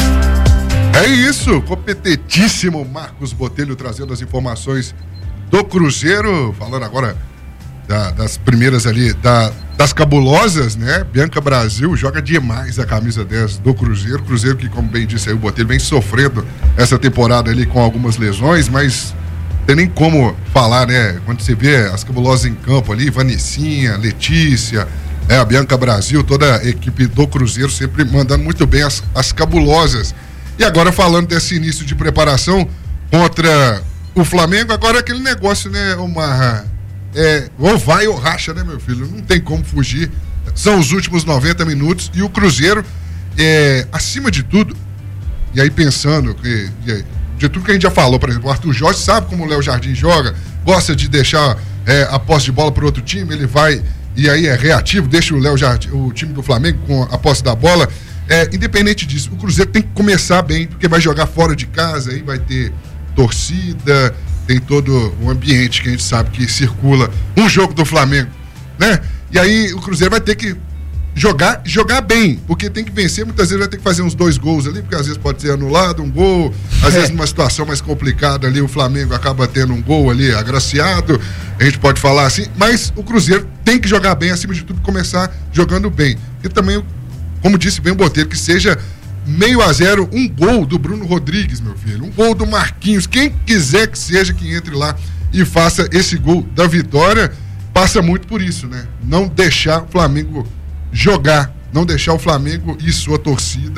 É isso, competentíssimo Marcos Botelho trazendo as informações do Cruzeiro, falando agora da, das primeiras ali, da, das cabulosas, né? Bianca Brasil joga demais a camisa dez do Cruzeiro, Cruzeiro que, como bem disse aí o Botelho, vem sofrendo essa temporada ali com algumas lesões, mas tem nem como falar, né? Quando você vê as cabulosas em campo ali, Vanessinha, Letícia, né? A Bianca Brasil, toda a equipe do Cruzeiro sempre mandando muito bem as, as cabulosas. E agora falando desse início de preparação contra o Flamengo, agora aquele negócio, né, uma é, ou vai ou racha, né, meu filho? Não tem como fugir. São os últimos noventa minutos e o Cruzeiro, é, acima de tudo, e aí pensando que de tudo que a gente já falou, por exemplo, o Arthur Jorge sabe como o Léo Jardim joga, gosta de deixar é, a posse de bola para outro time, ele vai e aí é reativo, deixa o Léo Jardim, o time do Flamengo com a posse da bola. É, independente disso, o Cruzeiro tem que começar bem, porque vai jogar fora de casa, aí vai ter torcida, tem todo o ambiente que a gente sabe que circula um jogo do Flamengo, né? E aí o Cruzeiro vai ter que jogar, jogar bem, porque tem que vencer, muitas vezes vai ter que fazer uns dois gols ali, porque às vezes pode ser anulado um gol, às é. vezes numa situação mais complicada ali o Flamengo acaba tendo um gol ali agraciado, a gente pode falar assim, mas o Cruzeiro tem que jogar bem, acima de tudo começar jogando bem, e também, como disse bem o Botelho, que seja meio a zero, um gol do Bruno Rodrigues, meu filho, um gol do Marquinhos, quem quiser que seja que entre lá e faça esse gol da vitória, passa muito por isso, né? Não deixar o Flamengo jogar, não deixar o Flamengo e sua torcida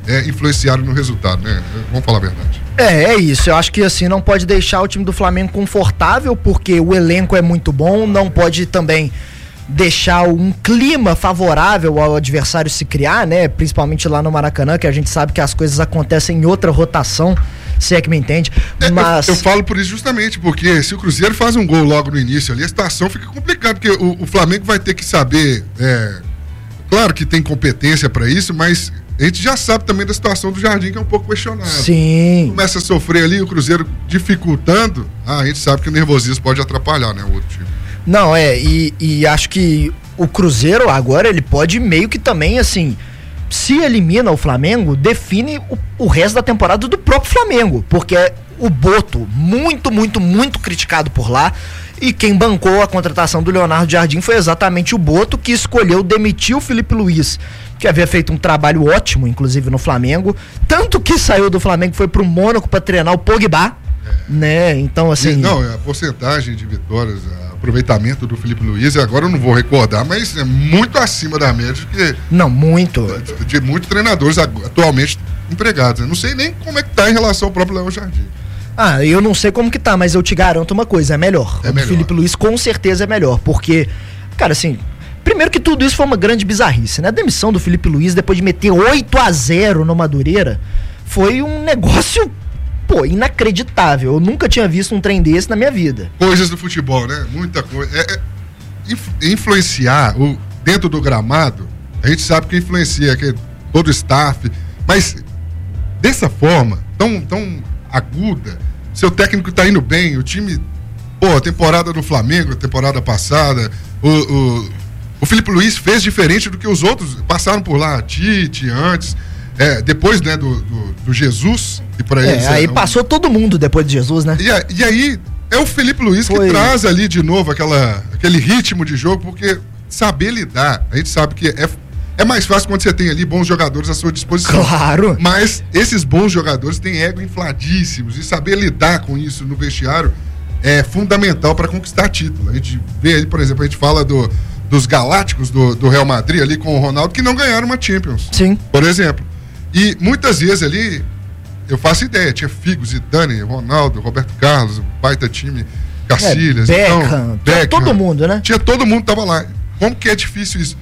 é, influenciaram no resultado, né? Vamos falar a verdade. É, é isso. Eu acho que assim, não pode deixar o time do Flamengo confortável, porque o elenco é muito bom, não pode também deixar um clima favorável ao adversário se criar, né? Principalmente lá no Maracanã, que a gente sabe que as coisas acontecem em outra rotação, se é que me entende. Mas... É, eu, eu falo por isso justamente, porque se o Cruzeiro faz um gol logo no início ali, a situação fica complicada, porque o, o Flamengo vai ter que saber, é, claro que tem competência para isso, mas a gente já sabe também da situação do Jardim, que é um pouco questionada. Sim. Começa a sofrer ali, o Cruzeiro dificultando, ah, a gente sabe que o nervosismo pode atrapalhar, né, o outro time. Não, é, e, e acho que o Cruzeiro agora, ele pode meio que também, assim, se elimina o Flamengo, define o, o resto da temporada do próprio Flamengo, porque o Boto, muito, muito, muito criticado por lá, e quem bancou a contratação do Leonardo Jardim foi exatamente o Boto, que escolheu demitir o Felipe Luiz, que havia feito um trabalho ótimo, inclusive no Flamengo, tanto que saiu do Flamengo e foi pro Mônaco para treinar o Pogba, é. né? Então, assim... E, não, a porcentagem de vitórias, a aproveitamento do Felipe Luiz, agora eu não vou recordar, mas é muito acima da média que, não, muito de, de muitos treinadores atualmente empregados. Eu não sei nem como é que tá em relação ao próprio Léo Jardim. Ah, eu não sei como que tá, mas eu te garanto uma coisa, é melhor. É o melhor. do Felipe Luiz com certeza é melhor, porque, cara, assim, primeiro que tudo isso foi uma grande bizarrice, né? A demissão do Felipe Luiz depois de meter oito a zero no Madureira foi um negócio... Pô, inacreditável. Eu nunca tinha visto um trem desse na minha vida. Coisas do futebol, né? Muita coisa. É, é, inf, influenciar o, dentro do gramado, a gente sabe que influencia, que é todo o staff, mas dessa forma, tão, tão aguda, seu técnico tá indo bem, o time, pô, a temporada do Flamengo, a temporada passada, o, o, o Felipe Luiz fez diferente do que os outros passaram por lá, Tite, antes... É, depois, né, do, do, do Jesus e para é, eles. Aí é, um... passou todo mundo depois de Jesus, né? E, a, e aí é o Felipe Luiz Foi. que traz ali de novo aquela, aquele ritmo de jogo, porque saber lidar, a gente sabe que é, é mais fácil quando você tem ali bons jogadores à sua disposição. Claro. Mas esses bons jogadores têm ego infladíssimos e saber lidar com isso no vestiário é fundamental para conquistar título. A gente vê aí, por exemplo, a gente fala do, dos Galácticos do, do Real Madrid ali com o Ronaldo, que não ganharam uma Champions. Sim. Por exemplo. E muitas vezes ali, eu faço ideia, tinha Figo, Zidane, Ronaldo, Roberto Carlos, baita time, Cacilhas, é, Beckham, então, Beckham, todo mundo, né? Tinha todo mundo que tava lá. Como que é difícil isso?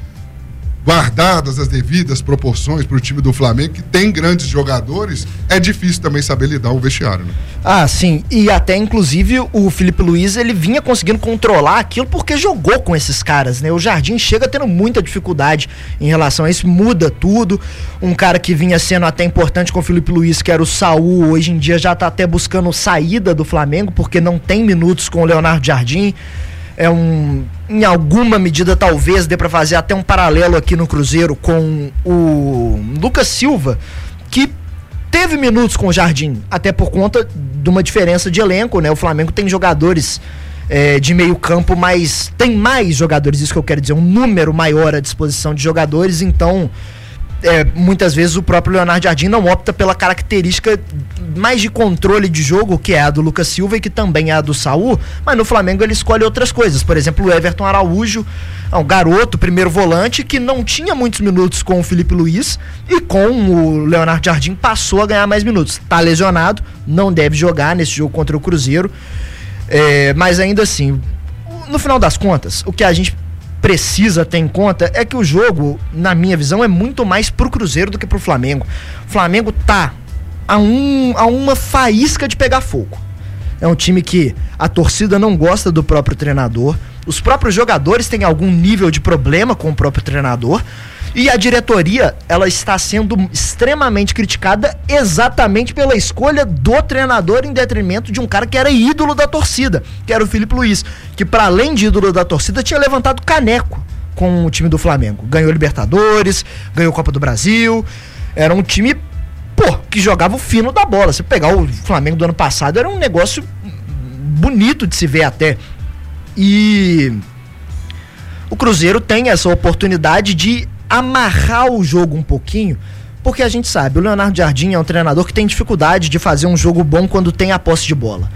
Guardadas as devidas proporções para o time do Flamengo, que tem grandes jogadores, é difícil também saber lidar o vestiário, né? Ah, sim, e até inclusive o Felipe Luiz, ele vinha conseguindo controlar aquilo porque jogou com esses caras, né? O Jardim chega tendo muita dificuldade em relação a isso, muda tudo. Um cara que vinha sendo até importante com o Felipe Luiz, que era o Saul, hoje em dia já tá até buscando saída do Flamengo, porque não tem minutos com o Leonardo Jardim. É um, em alguma medida talvez dê para fazer até um paralelo aqui no Cruzeiro com o Lucas Silva, que teve minutos com o Jardim, até por conta de uma diferença de elenco, né? O Flamengo tem jogadores é, de meio campo, mas tem mais jogadores, isso que eu quero dizer, um número maior à disposição de jogadores, então é, muitas vezes o próprio Leonardo Jardim não opta pela característica mais de controle de jogo, que é a do Lucas Silva e que também é a do Saul, mas no Flamengo ele escolhe outras coisas. Por exemplo, o Everton Araújo é um garoto, primeiro volante, que não tinha muitos minutos com o Felipe Luiz e com o Leonardo Jardim passou a ganhar mais minutos. Tá lesionado, não deve jogar nesse jogo contra o Cruzeiro, é, mas ainda assim, no final das contas, o que a gente precisa ter em conta é que o jogo, na minha visão, é muito mais pro Cruzeiro do que pro Flamengo. O Flamengo tá a, um, a uma faísca de pegar fogo. É um time que a torcida não gosta do próprio treinador, os próprios jogadores têm algum nível de problema com o próprio treinador, e a diretoria, ela está sendo extremamente criticada exatamente pela escolha do treinador em detrimento de um cara que era ídolo da torcida, que era o Felipe Luiz, que para além de ídolo da torcida tinha levantado caneco com o time do Flamengo. Ganhou Libertadores, ganhou Copa do Brasil, era um time, pô, que jogava o fino da bola. Se pegar o Flamengo do ano passado, era um negócio bonito de se ver até. E o Cruzeiro tem essa oportunidade de amarrar o jogo um pouquinho, porque a gente sabe, o Leonardo Jardim é um treinador que tem dificuldade de fazer um jogo bom quando tem a posse de bola.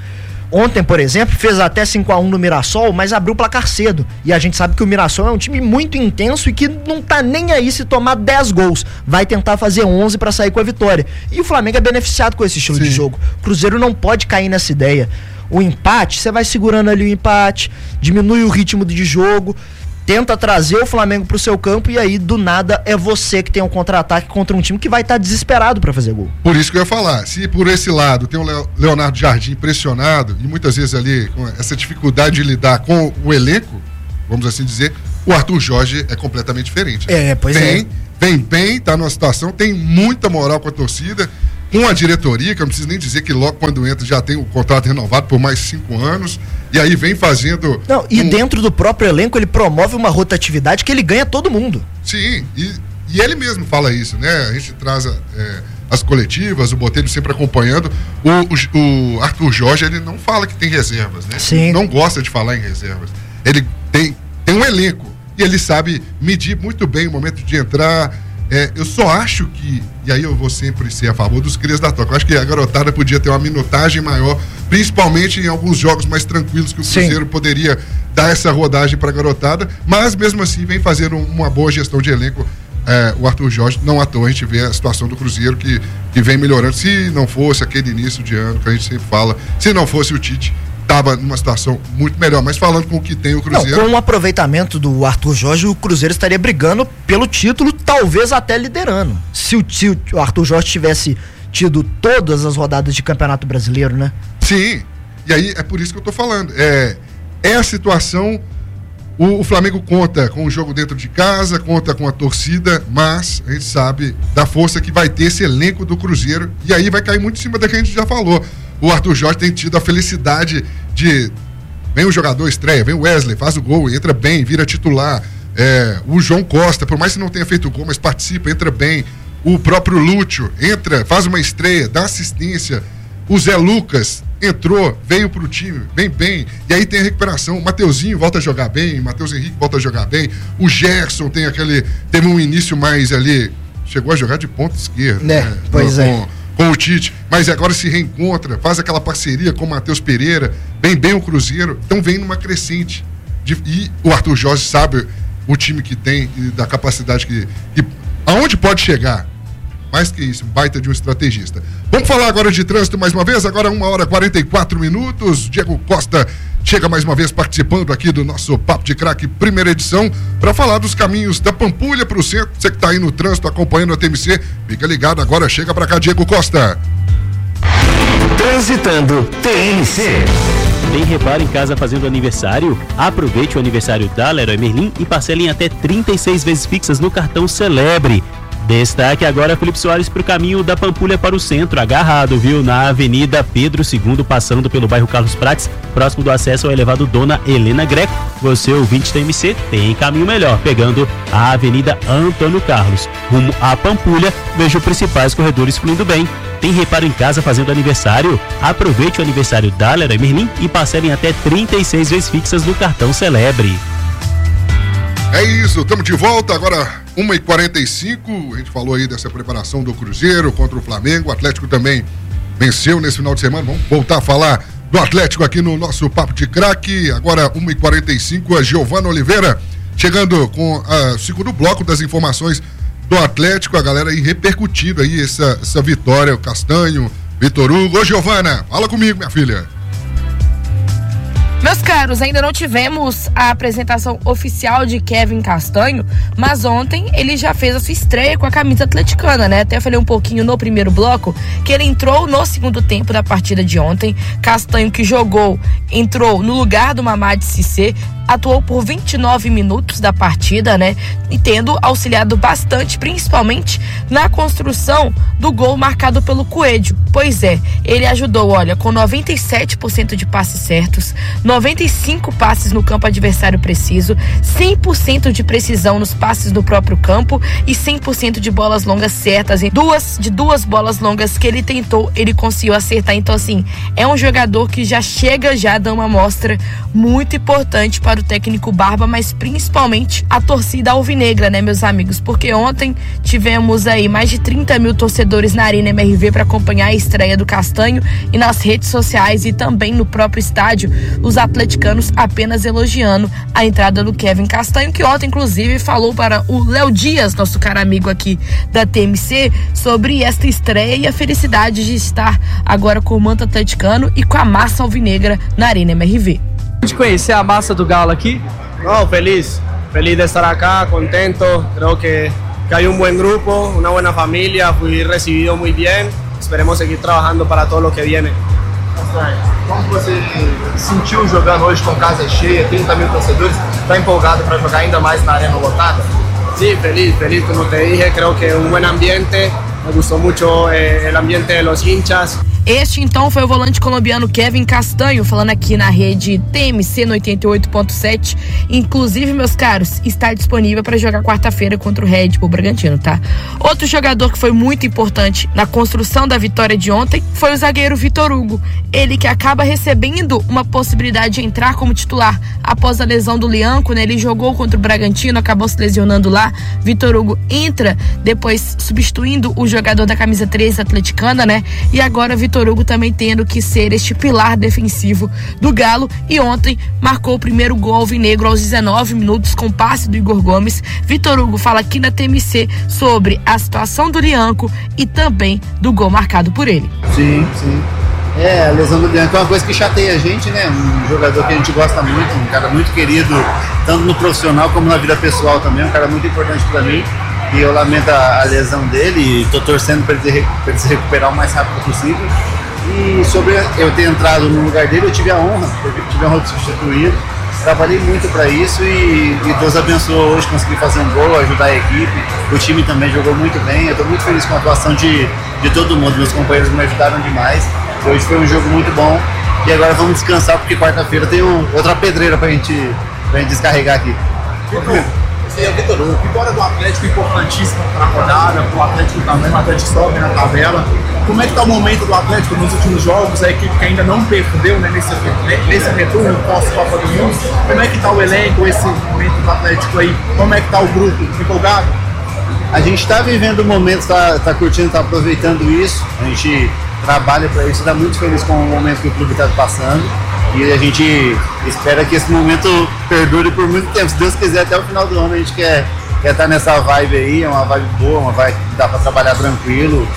Ontem, por exemplo, fez até cinco a um no Mirassol, mas abriu o placar cedo. E a gente sabe que o Mirassol é um time muito intenso e que não tá nem aí se tomar dez gols. Vai tentar fazer onze para sair com a vitória. E o Flamengo é beneficiado com esse estilo Sim. de jogo. O Cruzeiro não pode cair nessa ideia. O empate, você vai segurando ali o empate, diminui o ritmo de jogo, tenta trazer o Flamengo pro seu campo e aí, do nada, é você que tem um contra-ataque contra um time que vai estar tá desesperado para fazer gol. Por isso que eu ia falar, se por esse lado tem o Leonardo Jardim pressionado e muitas vezes ali com essa dificuldade de lidar com o elenco, vamos assim dizer, o Arthur Jorge é completamente diferente. É, pois vem, é. Vem bem, tá numa situação, tem muita moral com a torcida, com a diretoria, que eu não preciso nem dizer que logo quando entra já tem o contrato renovado por mais cinco anos, e aí vem fazendo... Não, e um... dentro do próprio elenco ele promove uma rotatividade que ele ganha todo mundo. Sim, e, e ele mesmo fala isso, né? A gente traz a, é, as coletivas, o Botelho sempre acompanhando. O, o, o Arthur Jorge, ele não fala que tem reservas, né? Sim. Ele não gosta de falar em reservas. Ele tem, tem um elenco, e ele sabe medir muito bem o momento de entrar. É, eu só acho que, e aí eu vou sempre ser a favor dos crias da toca, eu acho que a garotada podia ter uma minutagem maior, principalmente em alguns jogos mais tranquilos que o Cruzeiro Sim. poderia dar essa rodagem para a garotada, mas mesmo assim vem fazendo uma boa gestão de elenco. É, o Arthur Jorge, não à toa a gente vê a situação do Cruzeiro que, que vem melhorando. Se não fosse aquele início de ano que a gente sempre fala, se não fosse o Tite, estava numa situação muito melhor, mas falando com o que tem o Cruzeiro... Não, com o aproveitamento do Arthur Jorge, o Cruzeiro estaria brigando pelo título, talvez até liderando. Se o, se o Arthur Jorge tivesse tido todas as rodadas de Campeonato Brasileiro, né? Sim, e aí é por isso que eu tô falando. É, é a situação... O, o Flamengo conta com o jogo dentro de casa, conta com a torcida, mas a gente sabe da força que vai ter esse elenco do Cruzeiro, e aí vai cair muito em cima da que a gente já falou. O Arthur Jorge tem tido a felicidade de... Vem o jogador, estreia, vem o Wesley, faz o gol, entra bem, vira titular. É, o João Costa, por mais que não tenha feito gol, mas participa, entra bem. O próprio Lúcio entra, faz uma estreia, dá assistência. O Zé Lucas entrou, veio pro time, vem bem. E aí tem a recuperação. O Mateuzinho volta a jogar bem, o Matheus Henrique volta a jogar bem. O Gerson tem aquele... Teve um início mais ali... Chegou a jogar de ponta esquerda. É, né? Pois com, é. Com o Tite, mas agora se reencontra, faz aquela parceria com o Matheus Pereira, bem bem o Cruzeiro, então vem numa crescente. De, e o Arthur Jorge sabe o time que tem e da capacidade que, que... Aonde pode chegar? Mais que isso, um baita de um estrategista. Vamos falar agora de trânsito mais uma vez, agora uma hora e quarenta e quatro minutos. Diego Costa chega mais uma vez participando aqui do nosso Papo de Craque, primeira edição, para falar dos caminhos da Pampulha para o centro. Você que está aí no trânsito acompanhando a T M C, fica ligado agora, chega para cá, Diego Costa. Transitando T M C. Tem reparo em casa fazendo aniversário? Aproveite o aniversário da Leroy Merlin e parcele em até trinta e seis vezes fixas no cartão Celebre. Destaque agora Felipe Soares para o caminho da Pampulha para o centro, agarrado, viu? Na Avenida Pedro segundo, passando pelo bairro Carlos Prates, próximo do acesso ao elevado Dona Helena Greco. Você, ouvinte da M C, tem caminho melhor, pegando a Avenida Antônio Carlos, rumo à Pampulha. Veja os principais corredores fluindo bem. Tem reparo em casa fazendo aniversário? Aproveite o aniversário da Leroy Merlin e parcele em até trinta e seis vezes fixas no cartão Celebre. É isso, estamos de volta agora, uma e quarenta e cinco, a gente falou aí dessa preparação do Cruzeiro contra o Flamengo, o Atlético também venceu nesse final de semana, vamos voltar a falar do Atlético aqui no nosso Papo de Craque, agora uma e quarenta e cinco, a Giovana Oliveira chegando com o segundo bloco das informações do Atlético, a galera aí repercutindo aí essa, essa vitória, o Castanho, Vitor Hugo. Ô Giovana, fala comigo, minha filha. Meus caros, ainda não tivemos a apresentação oficial de Kevin Castanho, mas ontem ele já fez a sua estreia com a camisa atleticana, né? Até falei um pouquinho no primeiro bloco que ele entrou no segundo tempo da partida de ontem. Castanho, que jogou, entrou no lugar do Mamadi Cissé, atuou por vinte e nove minutos da partida, né? E tendo auxiliado bastante, principalmente na construção do gol marcado pelo Coelho. Pois é, ele ajudou, olha, com noventa e sete por cento de passes certos, noventa e cinco passes no campo adversário preciso, cem por cento de precisão nos passes do próprio campo e cem por cento de bolas longas certas. Em duas, de duas bolas longas que ele tentou, ele conseguiu acertar. Então, assim, é um jogador que já chega já dando uma amostra muito importante para para o técnico Barba, mas principalmente a torcida alvinegra, né, meus amigos? Porque ontem tivemos aí mais de trinta mil torcedores na Arena M R V para acompanhar a estreia do Castanho, e nas redes sociais e também no próprio estádio, os atleticanos apenas elogiando a entrada do Kevin Castanho, que ontem, inclusive, falou para o Léo Dias, nosso cara amigo aqui da T M C, sobre esta estreia e a felicidade de estar agora com o manto atleticano e com a massa alvinegra na Arena M R V. De conhecer a massa do Galo aqui? No, feliz, feliz de estar acá, contento, creo que, que hay un buen grupo, una buena familia, fui recibido muy bien, esperemos seguir trabajando para todo lo que viene. Como você sentiu jogando hoje com casa cheia, trinta mil torcedores, está empolgado para jogar ainda mais na arena lotada? Sí, feliz, feliz, como te dije, creo que un buen ambiente, me gustó mucho eh, el ambiente de los hinchas. Este, então, foi o volante colombiano Kevin Castanho, falando aqui na rede T M C no oitenta e oito ponto sete. Inclusive, meus caros, está disponível para jogar quarta-feira contra o Red Bull Bragantino, tá? Outro jogador que foi muito importante na construção da vitória de ontem foi o zagueiro Vitor Hugo. Ele que acaba recebendo uma possibilidade de entrar como titular após a lesão do Lianco, né? Ele jogou contra o Bragantino, acabou se lesionando lá. Vitor Hugo entra depois substituindo o jogador da camisa treze atleticana, né? E agora Vitor Hugo também tendo que ser este pilar defensivo do Galo, e ontem marcou o primeiro gol alvinegro aos dezenove minutos com passe do Igor Gomes. Vitor Hugo fala aqui na T M C sobre a situação do Lianco e também do gol marcado por ele. Sim, sim. É, a lesão do Lianco é uma coisa que chateia a gente, né? Um jogador que a gente gosta muito, um cara muito querido, tanto no profissional como na vida pessoal também, um cara muito importante para mim. E eu lamento a, a lesão dele e estou torcendo para ele, ele se recuperar o mais rápido possível. E sobre eu ter entrado no lugar dele, eu tive a honra, eu tive a honra de substituir. Trabalhei muito para isso e, e Deus abençoou hoje, consegui fazer um gol, ajudar a equipe. O time também jogou muito bem. Eu estou muito feliz com a atuação de, de todo mundo. Meus companheiros me ajudaram demais. Hoje foi um jogo muito bom. E agora vamos descansar, porque quarta-feira tem um, outra pedreira para gente, a gente descarregar aqui. É o Vitor Hugo, vitória do Atlético importantíssima para a rodada, o Atlético também, o Atlético sobe na tabela. Como é que está o momento do Atlético nos últimos jogos, a equipe que ainda não perdeu, né, nesse, nesse retorno pós-Copa do Mundo? Como é que está o elenco, esse momento do Atlético aí? Como é que está o grupo? Empolgado? A gente está vivendo o momento, está tá curtindo, está aproveitando isso. A gente trabalha para isso, está muito feliz com o momento que o clube está passando. E a gente espera que esse momento perdure por muito tempo. Se Deus quiser, até o final do ano a gente quer quer estar nessa vibe aí, é uma vibe boa, uma vibe que dá para trabalhar tranquilo.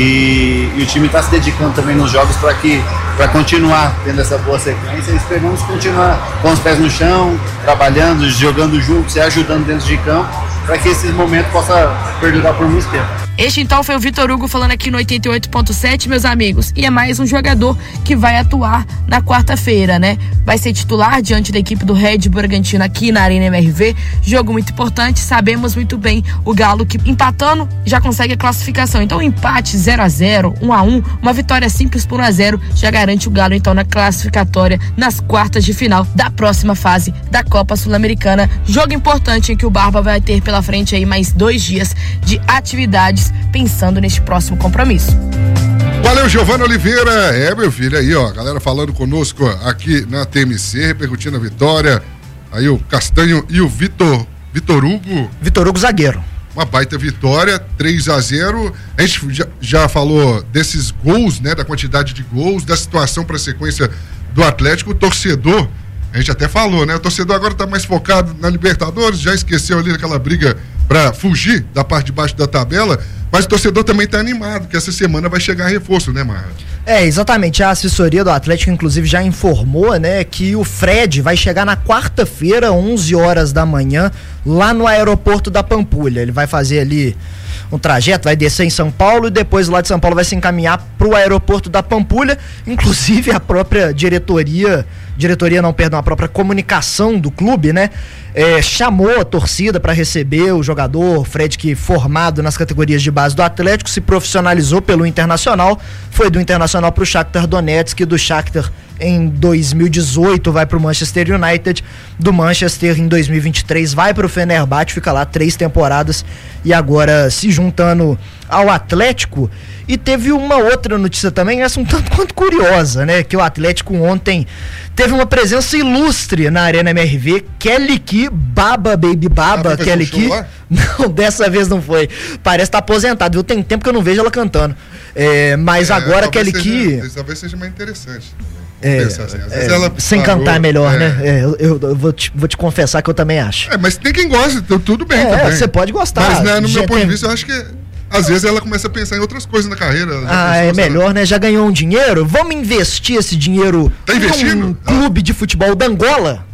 E, e o time está se dedicando também nos jogos para que para continuar tendo essa boa sequência. E esperamos continuar com os pés no chão, trabalhando, jogando juntos, se ajudando dentro de campo, para que esse momento possa perdurar por muito tempo. Este então foi o Vitor Hugo falando aqui no oitenta e oito ponto sete, meus amigos, e é mais um jogador que vai atuar na quarta-feira, né? Vai ser titular diante da equipe do Red Bull Bragantino aqui na Arena M R V, jogo muito importante, sabemos muito bem o Galo que empatando já consegue a classificação, então empate zero a zero, um a um, uma vitória simples por um a zero já garante o Galo então na classificatória nas quartas de final da próxima fase da Copa Sul-Americana, jogo importante em que o Barba vai ter pela frente aí mais dois dias de atividades pensando neste próximo compromisso. Valeu, Giovana Oliveira. É, meu filho, aí, ó, galera falando conosco aqui na T M C, repercutindo a vitória. Aí o Castanho e o Vitor, Vitor Hugo. Vitor Hugo zagueiro. Uma baita vitória, três a zero. A gente já, já falou desses gols, né, da quantidade de gols, da situação para a sequência do Atlético. O torcedor, a gente até falou, né, o torcedor agora tá mais focado na Libertadores, já esqueceu ali aquela briga para fugir da parte de baixo da tabela, mas o torcedor também está animado, que essa semana vai chegar reforço, né, Marra? É, exatamente, a assessoria do Atlético inclusive já informou, né, que o Fred vai chegar na quarta-feira, onze horas da manhã, lá no aeroporto da Pampulha. Ele vai fazer ali um trajeto, vai descer em São Paulo e depois lá de São Paulo vai se encaminhar para o aeroporto da Pampulha. Inclusive a própria diretoria, diretoria não, perdão, a própria comunicação do clube, né, é, chamou a torcida para receber o jogador Fred, que formado nas categorias de base do Atlético, se profissionalizou pelo Internacional, foi do Internacional para o Shakhtar Donetsk e do Shakhtar em dois mil e dezoito vai pro Manchester United, do Manchester em dois mil e vinte e três vai pro Fenerbahçe, fica lá três temporadas e agora se juntando ao Atlético. E teve uma outra notícia também, essa um tanto quanto curiosa, né? Que o Atlético ontem teve uma presença ilustre na Arena M R V. Kelly Ki, Baba Baby Baba, ah, Kelly Ki. Não, dessa vez não foi. Parece estar tá aposentado, viu? Tem tempo que eu não vejo ela cantando. É, mas é, agora Kelly Ki. Talvez seja mais interessante. É, assim. é, ela sem parou, cantar é melhor, é. né? É, eu, eu, eu vou, te, vou te confessar que eu também acho. É, mas tem quem gosta, então tudo bem. É, você pode gostar. Mas né, no meu ponto de vista, eu acho que às vezes ela começa a pensar em outras coisas na carreira. Ah, é melhor, né? Já ganhou um dinheiro? Vamos investir esse dinheiro tá investindo? num clube de futebol da Angola?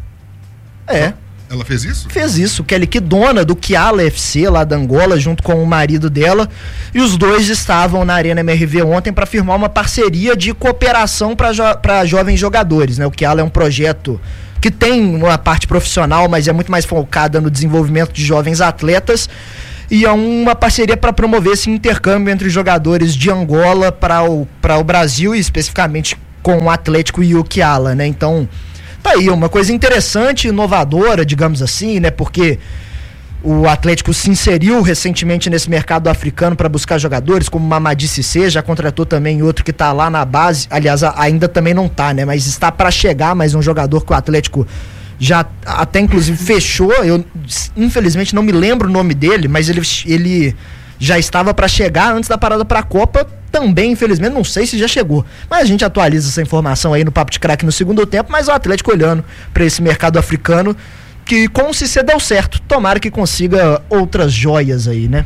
É. Ela fez isso? Fez isso. Kelly Ki, dona do Kiala F C lá da Angola, junto com o marido dela. E os dois estavam na Arena M R V ontem para firmar uma parceria de cooperação para jo- para jovens jogadores, né? O Kiala é um projeto que tem uma parte profissional, mas é muito mais focada no desenvolvimento de jovens atletas. E é uma parceria para promover esse intercâmbio entre jogadores de Angola para o, para o Brasil, e especificamente com o Atlético e o Kiala, né? Então, tá aí, uma coisa interessante, inovadora, digamos assim, né? Porque o Atlético se inseriu recentemente nesse mercado africano para buscar jogadores, como o Mamadi Cissé, já contratou também outro que tá lá na base, aliás, ainda também não tá, né? Mas está para chegar mais um jogador que o Atlético já até inclusive fechou. Eu infelizmente não me lembro o nome dele, mas ele, ele já estava para chegar antes da parada para a Copa. Também, infelizmente, não sei se já chegou, mas a gente atualiza essa informação aí no Papo de Craque no segundo tempo. Mas o Atlético olhando para esse mercado africano, que com o Cissé deu certo, tomara que consiga outras joias aí, né?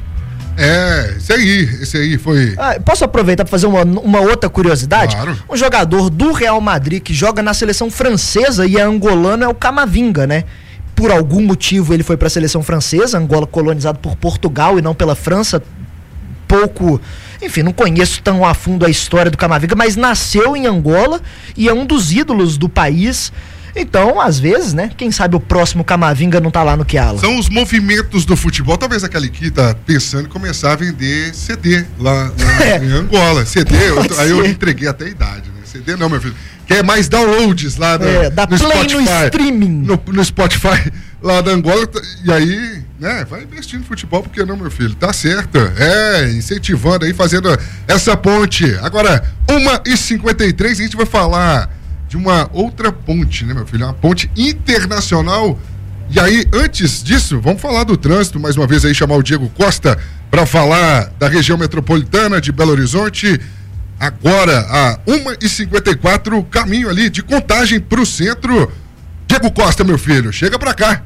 É, esse aí, esse aí foi... Ah, posso aproveitar para fazer uma, uma outra curiosidade? Claro. Um jogador do Real Madrid que joga na seleção francesa e é angolano é o Camavinga, né? Por algum motivo ele foi para a seleção francesa, Angola colonizado por Portugal e não pela França. Pouco, enfim, não conheço tão a fundo a história do Camavinga, mas nasceu em Angola e é um dos ídolos do país. Então, às vezes, né? Quem sabe o próximo Camavinga não tá lá no Kiala. São os movimentos do futebol. Talvez aquele que tá pensando em começar a vender C D lá, lá é. em Angola. C D, eu, aí eu entreguei até a idade, né? C D não, meu filho. Quer mais downloads lá no, é, da no Play Spotify. No streaming. No, no Spotify lá da Angola. E aí, né? Vai investir no futebol, por que não, meu filho? Tá certo. É, incentivando aí, fazendo essa ponte. Agora, uma e cinquenta e três, a gente vai falar de uma outra ponte, né, meu filho? Uma ponte internacional. E aí, antes disso, vamos falar do trânsito, mais uma vez aí, chamar o Diego Costa para falar da região metropolitana de Belo Horizonte. Agora, a uma e cinquenta e quatro, caminho ali de Contagem pro centro. Diego Costa, meu filho, chega pra cá.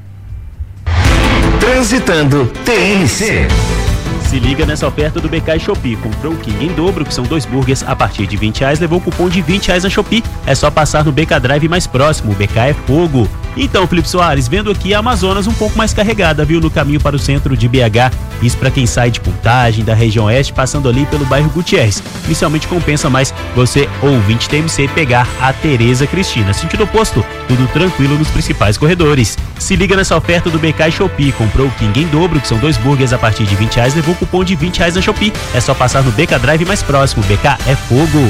Transitando T N C. Se liga nessa oferta do B K e Shopee. Comprou o King em dobro, que são dois burgers a partir de vinte reais, levou o cupom de vinte reais na Shopee. É só passar no B K Drive mais próximo, o B K é fogo. Então, Felipe Soares, vendo aqui a Amazonas um pouco mais carregada, viu, no caminho para o centro de B H. Isso para quem sai de Contagem, da região oeste, passando ali pelo bairro Gutierrez. Inicialmente compensa mais você, ouvinte T M C, pegar a Tereza Cristina. Sentido oposto, tudo tranquilo nos principais corredores. Se liga nessa oferta do B K e Shopee. Comprou o King em dobro, que são dois burgers a partir de vinte reais, levou o cupom de vinte reais na Shopee. É só passar no B K Drive mais próximo. B K é fogo.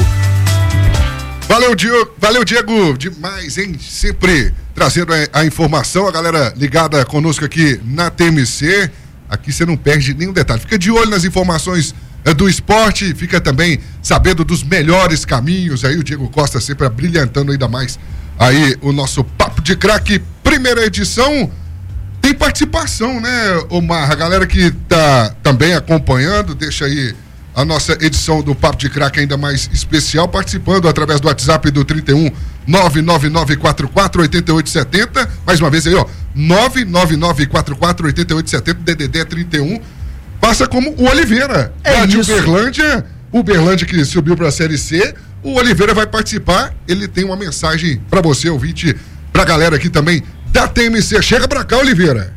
Valeu, Diego, valeu, Diego, demais, hein? Sempre trazendo a, a informação, a galera ligada conosco aqui na T M C. Aqui você não perde nenhum detalhe. Fica de olho nas informações é, do esporte, fica também sabendo dos melhores caminhos. Aí o Diego Costa sempre brilhantando ainda mais aí o nosso Papo de Craque, primeira edição. Tem participação, né, Omar? A galera que tá também acompanhando, deixa aí a nossa edição do Papo de Craque ainda mais especial, participando através do WhatsApp do trinta e um, nove nove nove quatro quatro, oito oito sete zero. Mais uma vez aí, ó, nove nove nove quatro quatro, oito oito sete zero, D D D trinta e um. Passa como o Oliveira, é lá de isso. Uberlândia, Uberlândia que subiu para a Série C. O Oliveira vai participar, ele tem uma mensagem para você, ouvinte, pra galera aqui também da T M C. Chega pra cá, Oliveira.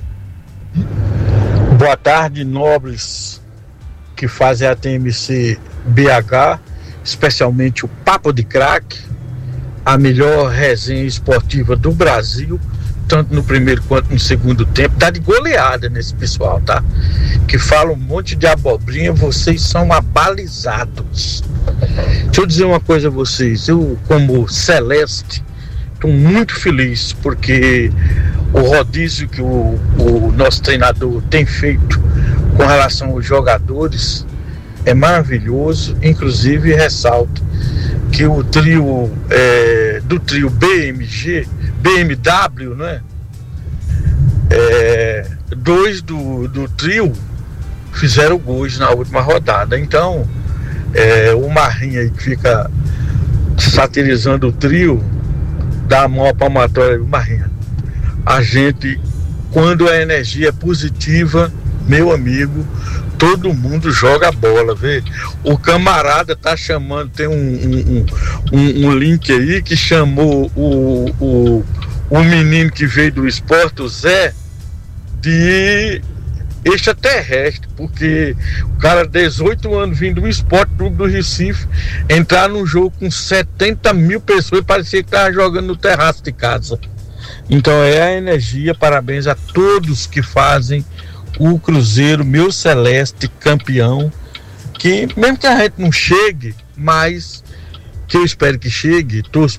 Boa tarde, nobres que fazem a T M C B H, especialmente o Papo de Craque, a melhor resenha esportiva do Brasil. tanto no primeiro quanto no segundo tempo, dá de goleada nesse pessoal, tá? Que fala um monte de abobrinha, vocês são abalizados. Deixa eu dizer uma coisa a vocês, eu como Celeste, estou muito feliz porque o rodízio que o, o nosso treinador tem feito com relação aos jogadores é maravilhoso, inclusive ressalto que o trio é, do trio B M G, B M W, né? É, dois do, do trio fizeram gols na última rodada. Então, é, o Marrinha aí que fica satirizando o trio, dá a mão à palmatória, Marrinha. A gente, quando a energia é positiva, meu amigo, todo mundo joga bola, vê? O camarada tá chamando, tem um, um, um, um link aí que chamou o, o, o menino que veio do esporte, o Zé, de extraterrestre, porque o cara, dezoito anos, vindo do Esporte Clube do Recife, entrar num jogo com setenta mil pessoas e parecia que tava jogando no terraço de casa. Então é a energia, parabéns a todos que fazem o Cruzeiro, meu Celeste, campeão, que mesmo que a gente não chegue, mas que eu espero que chegue, torço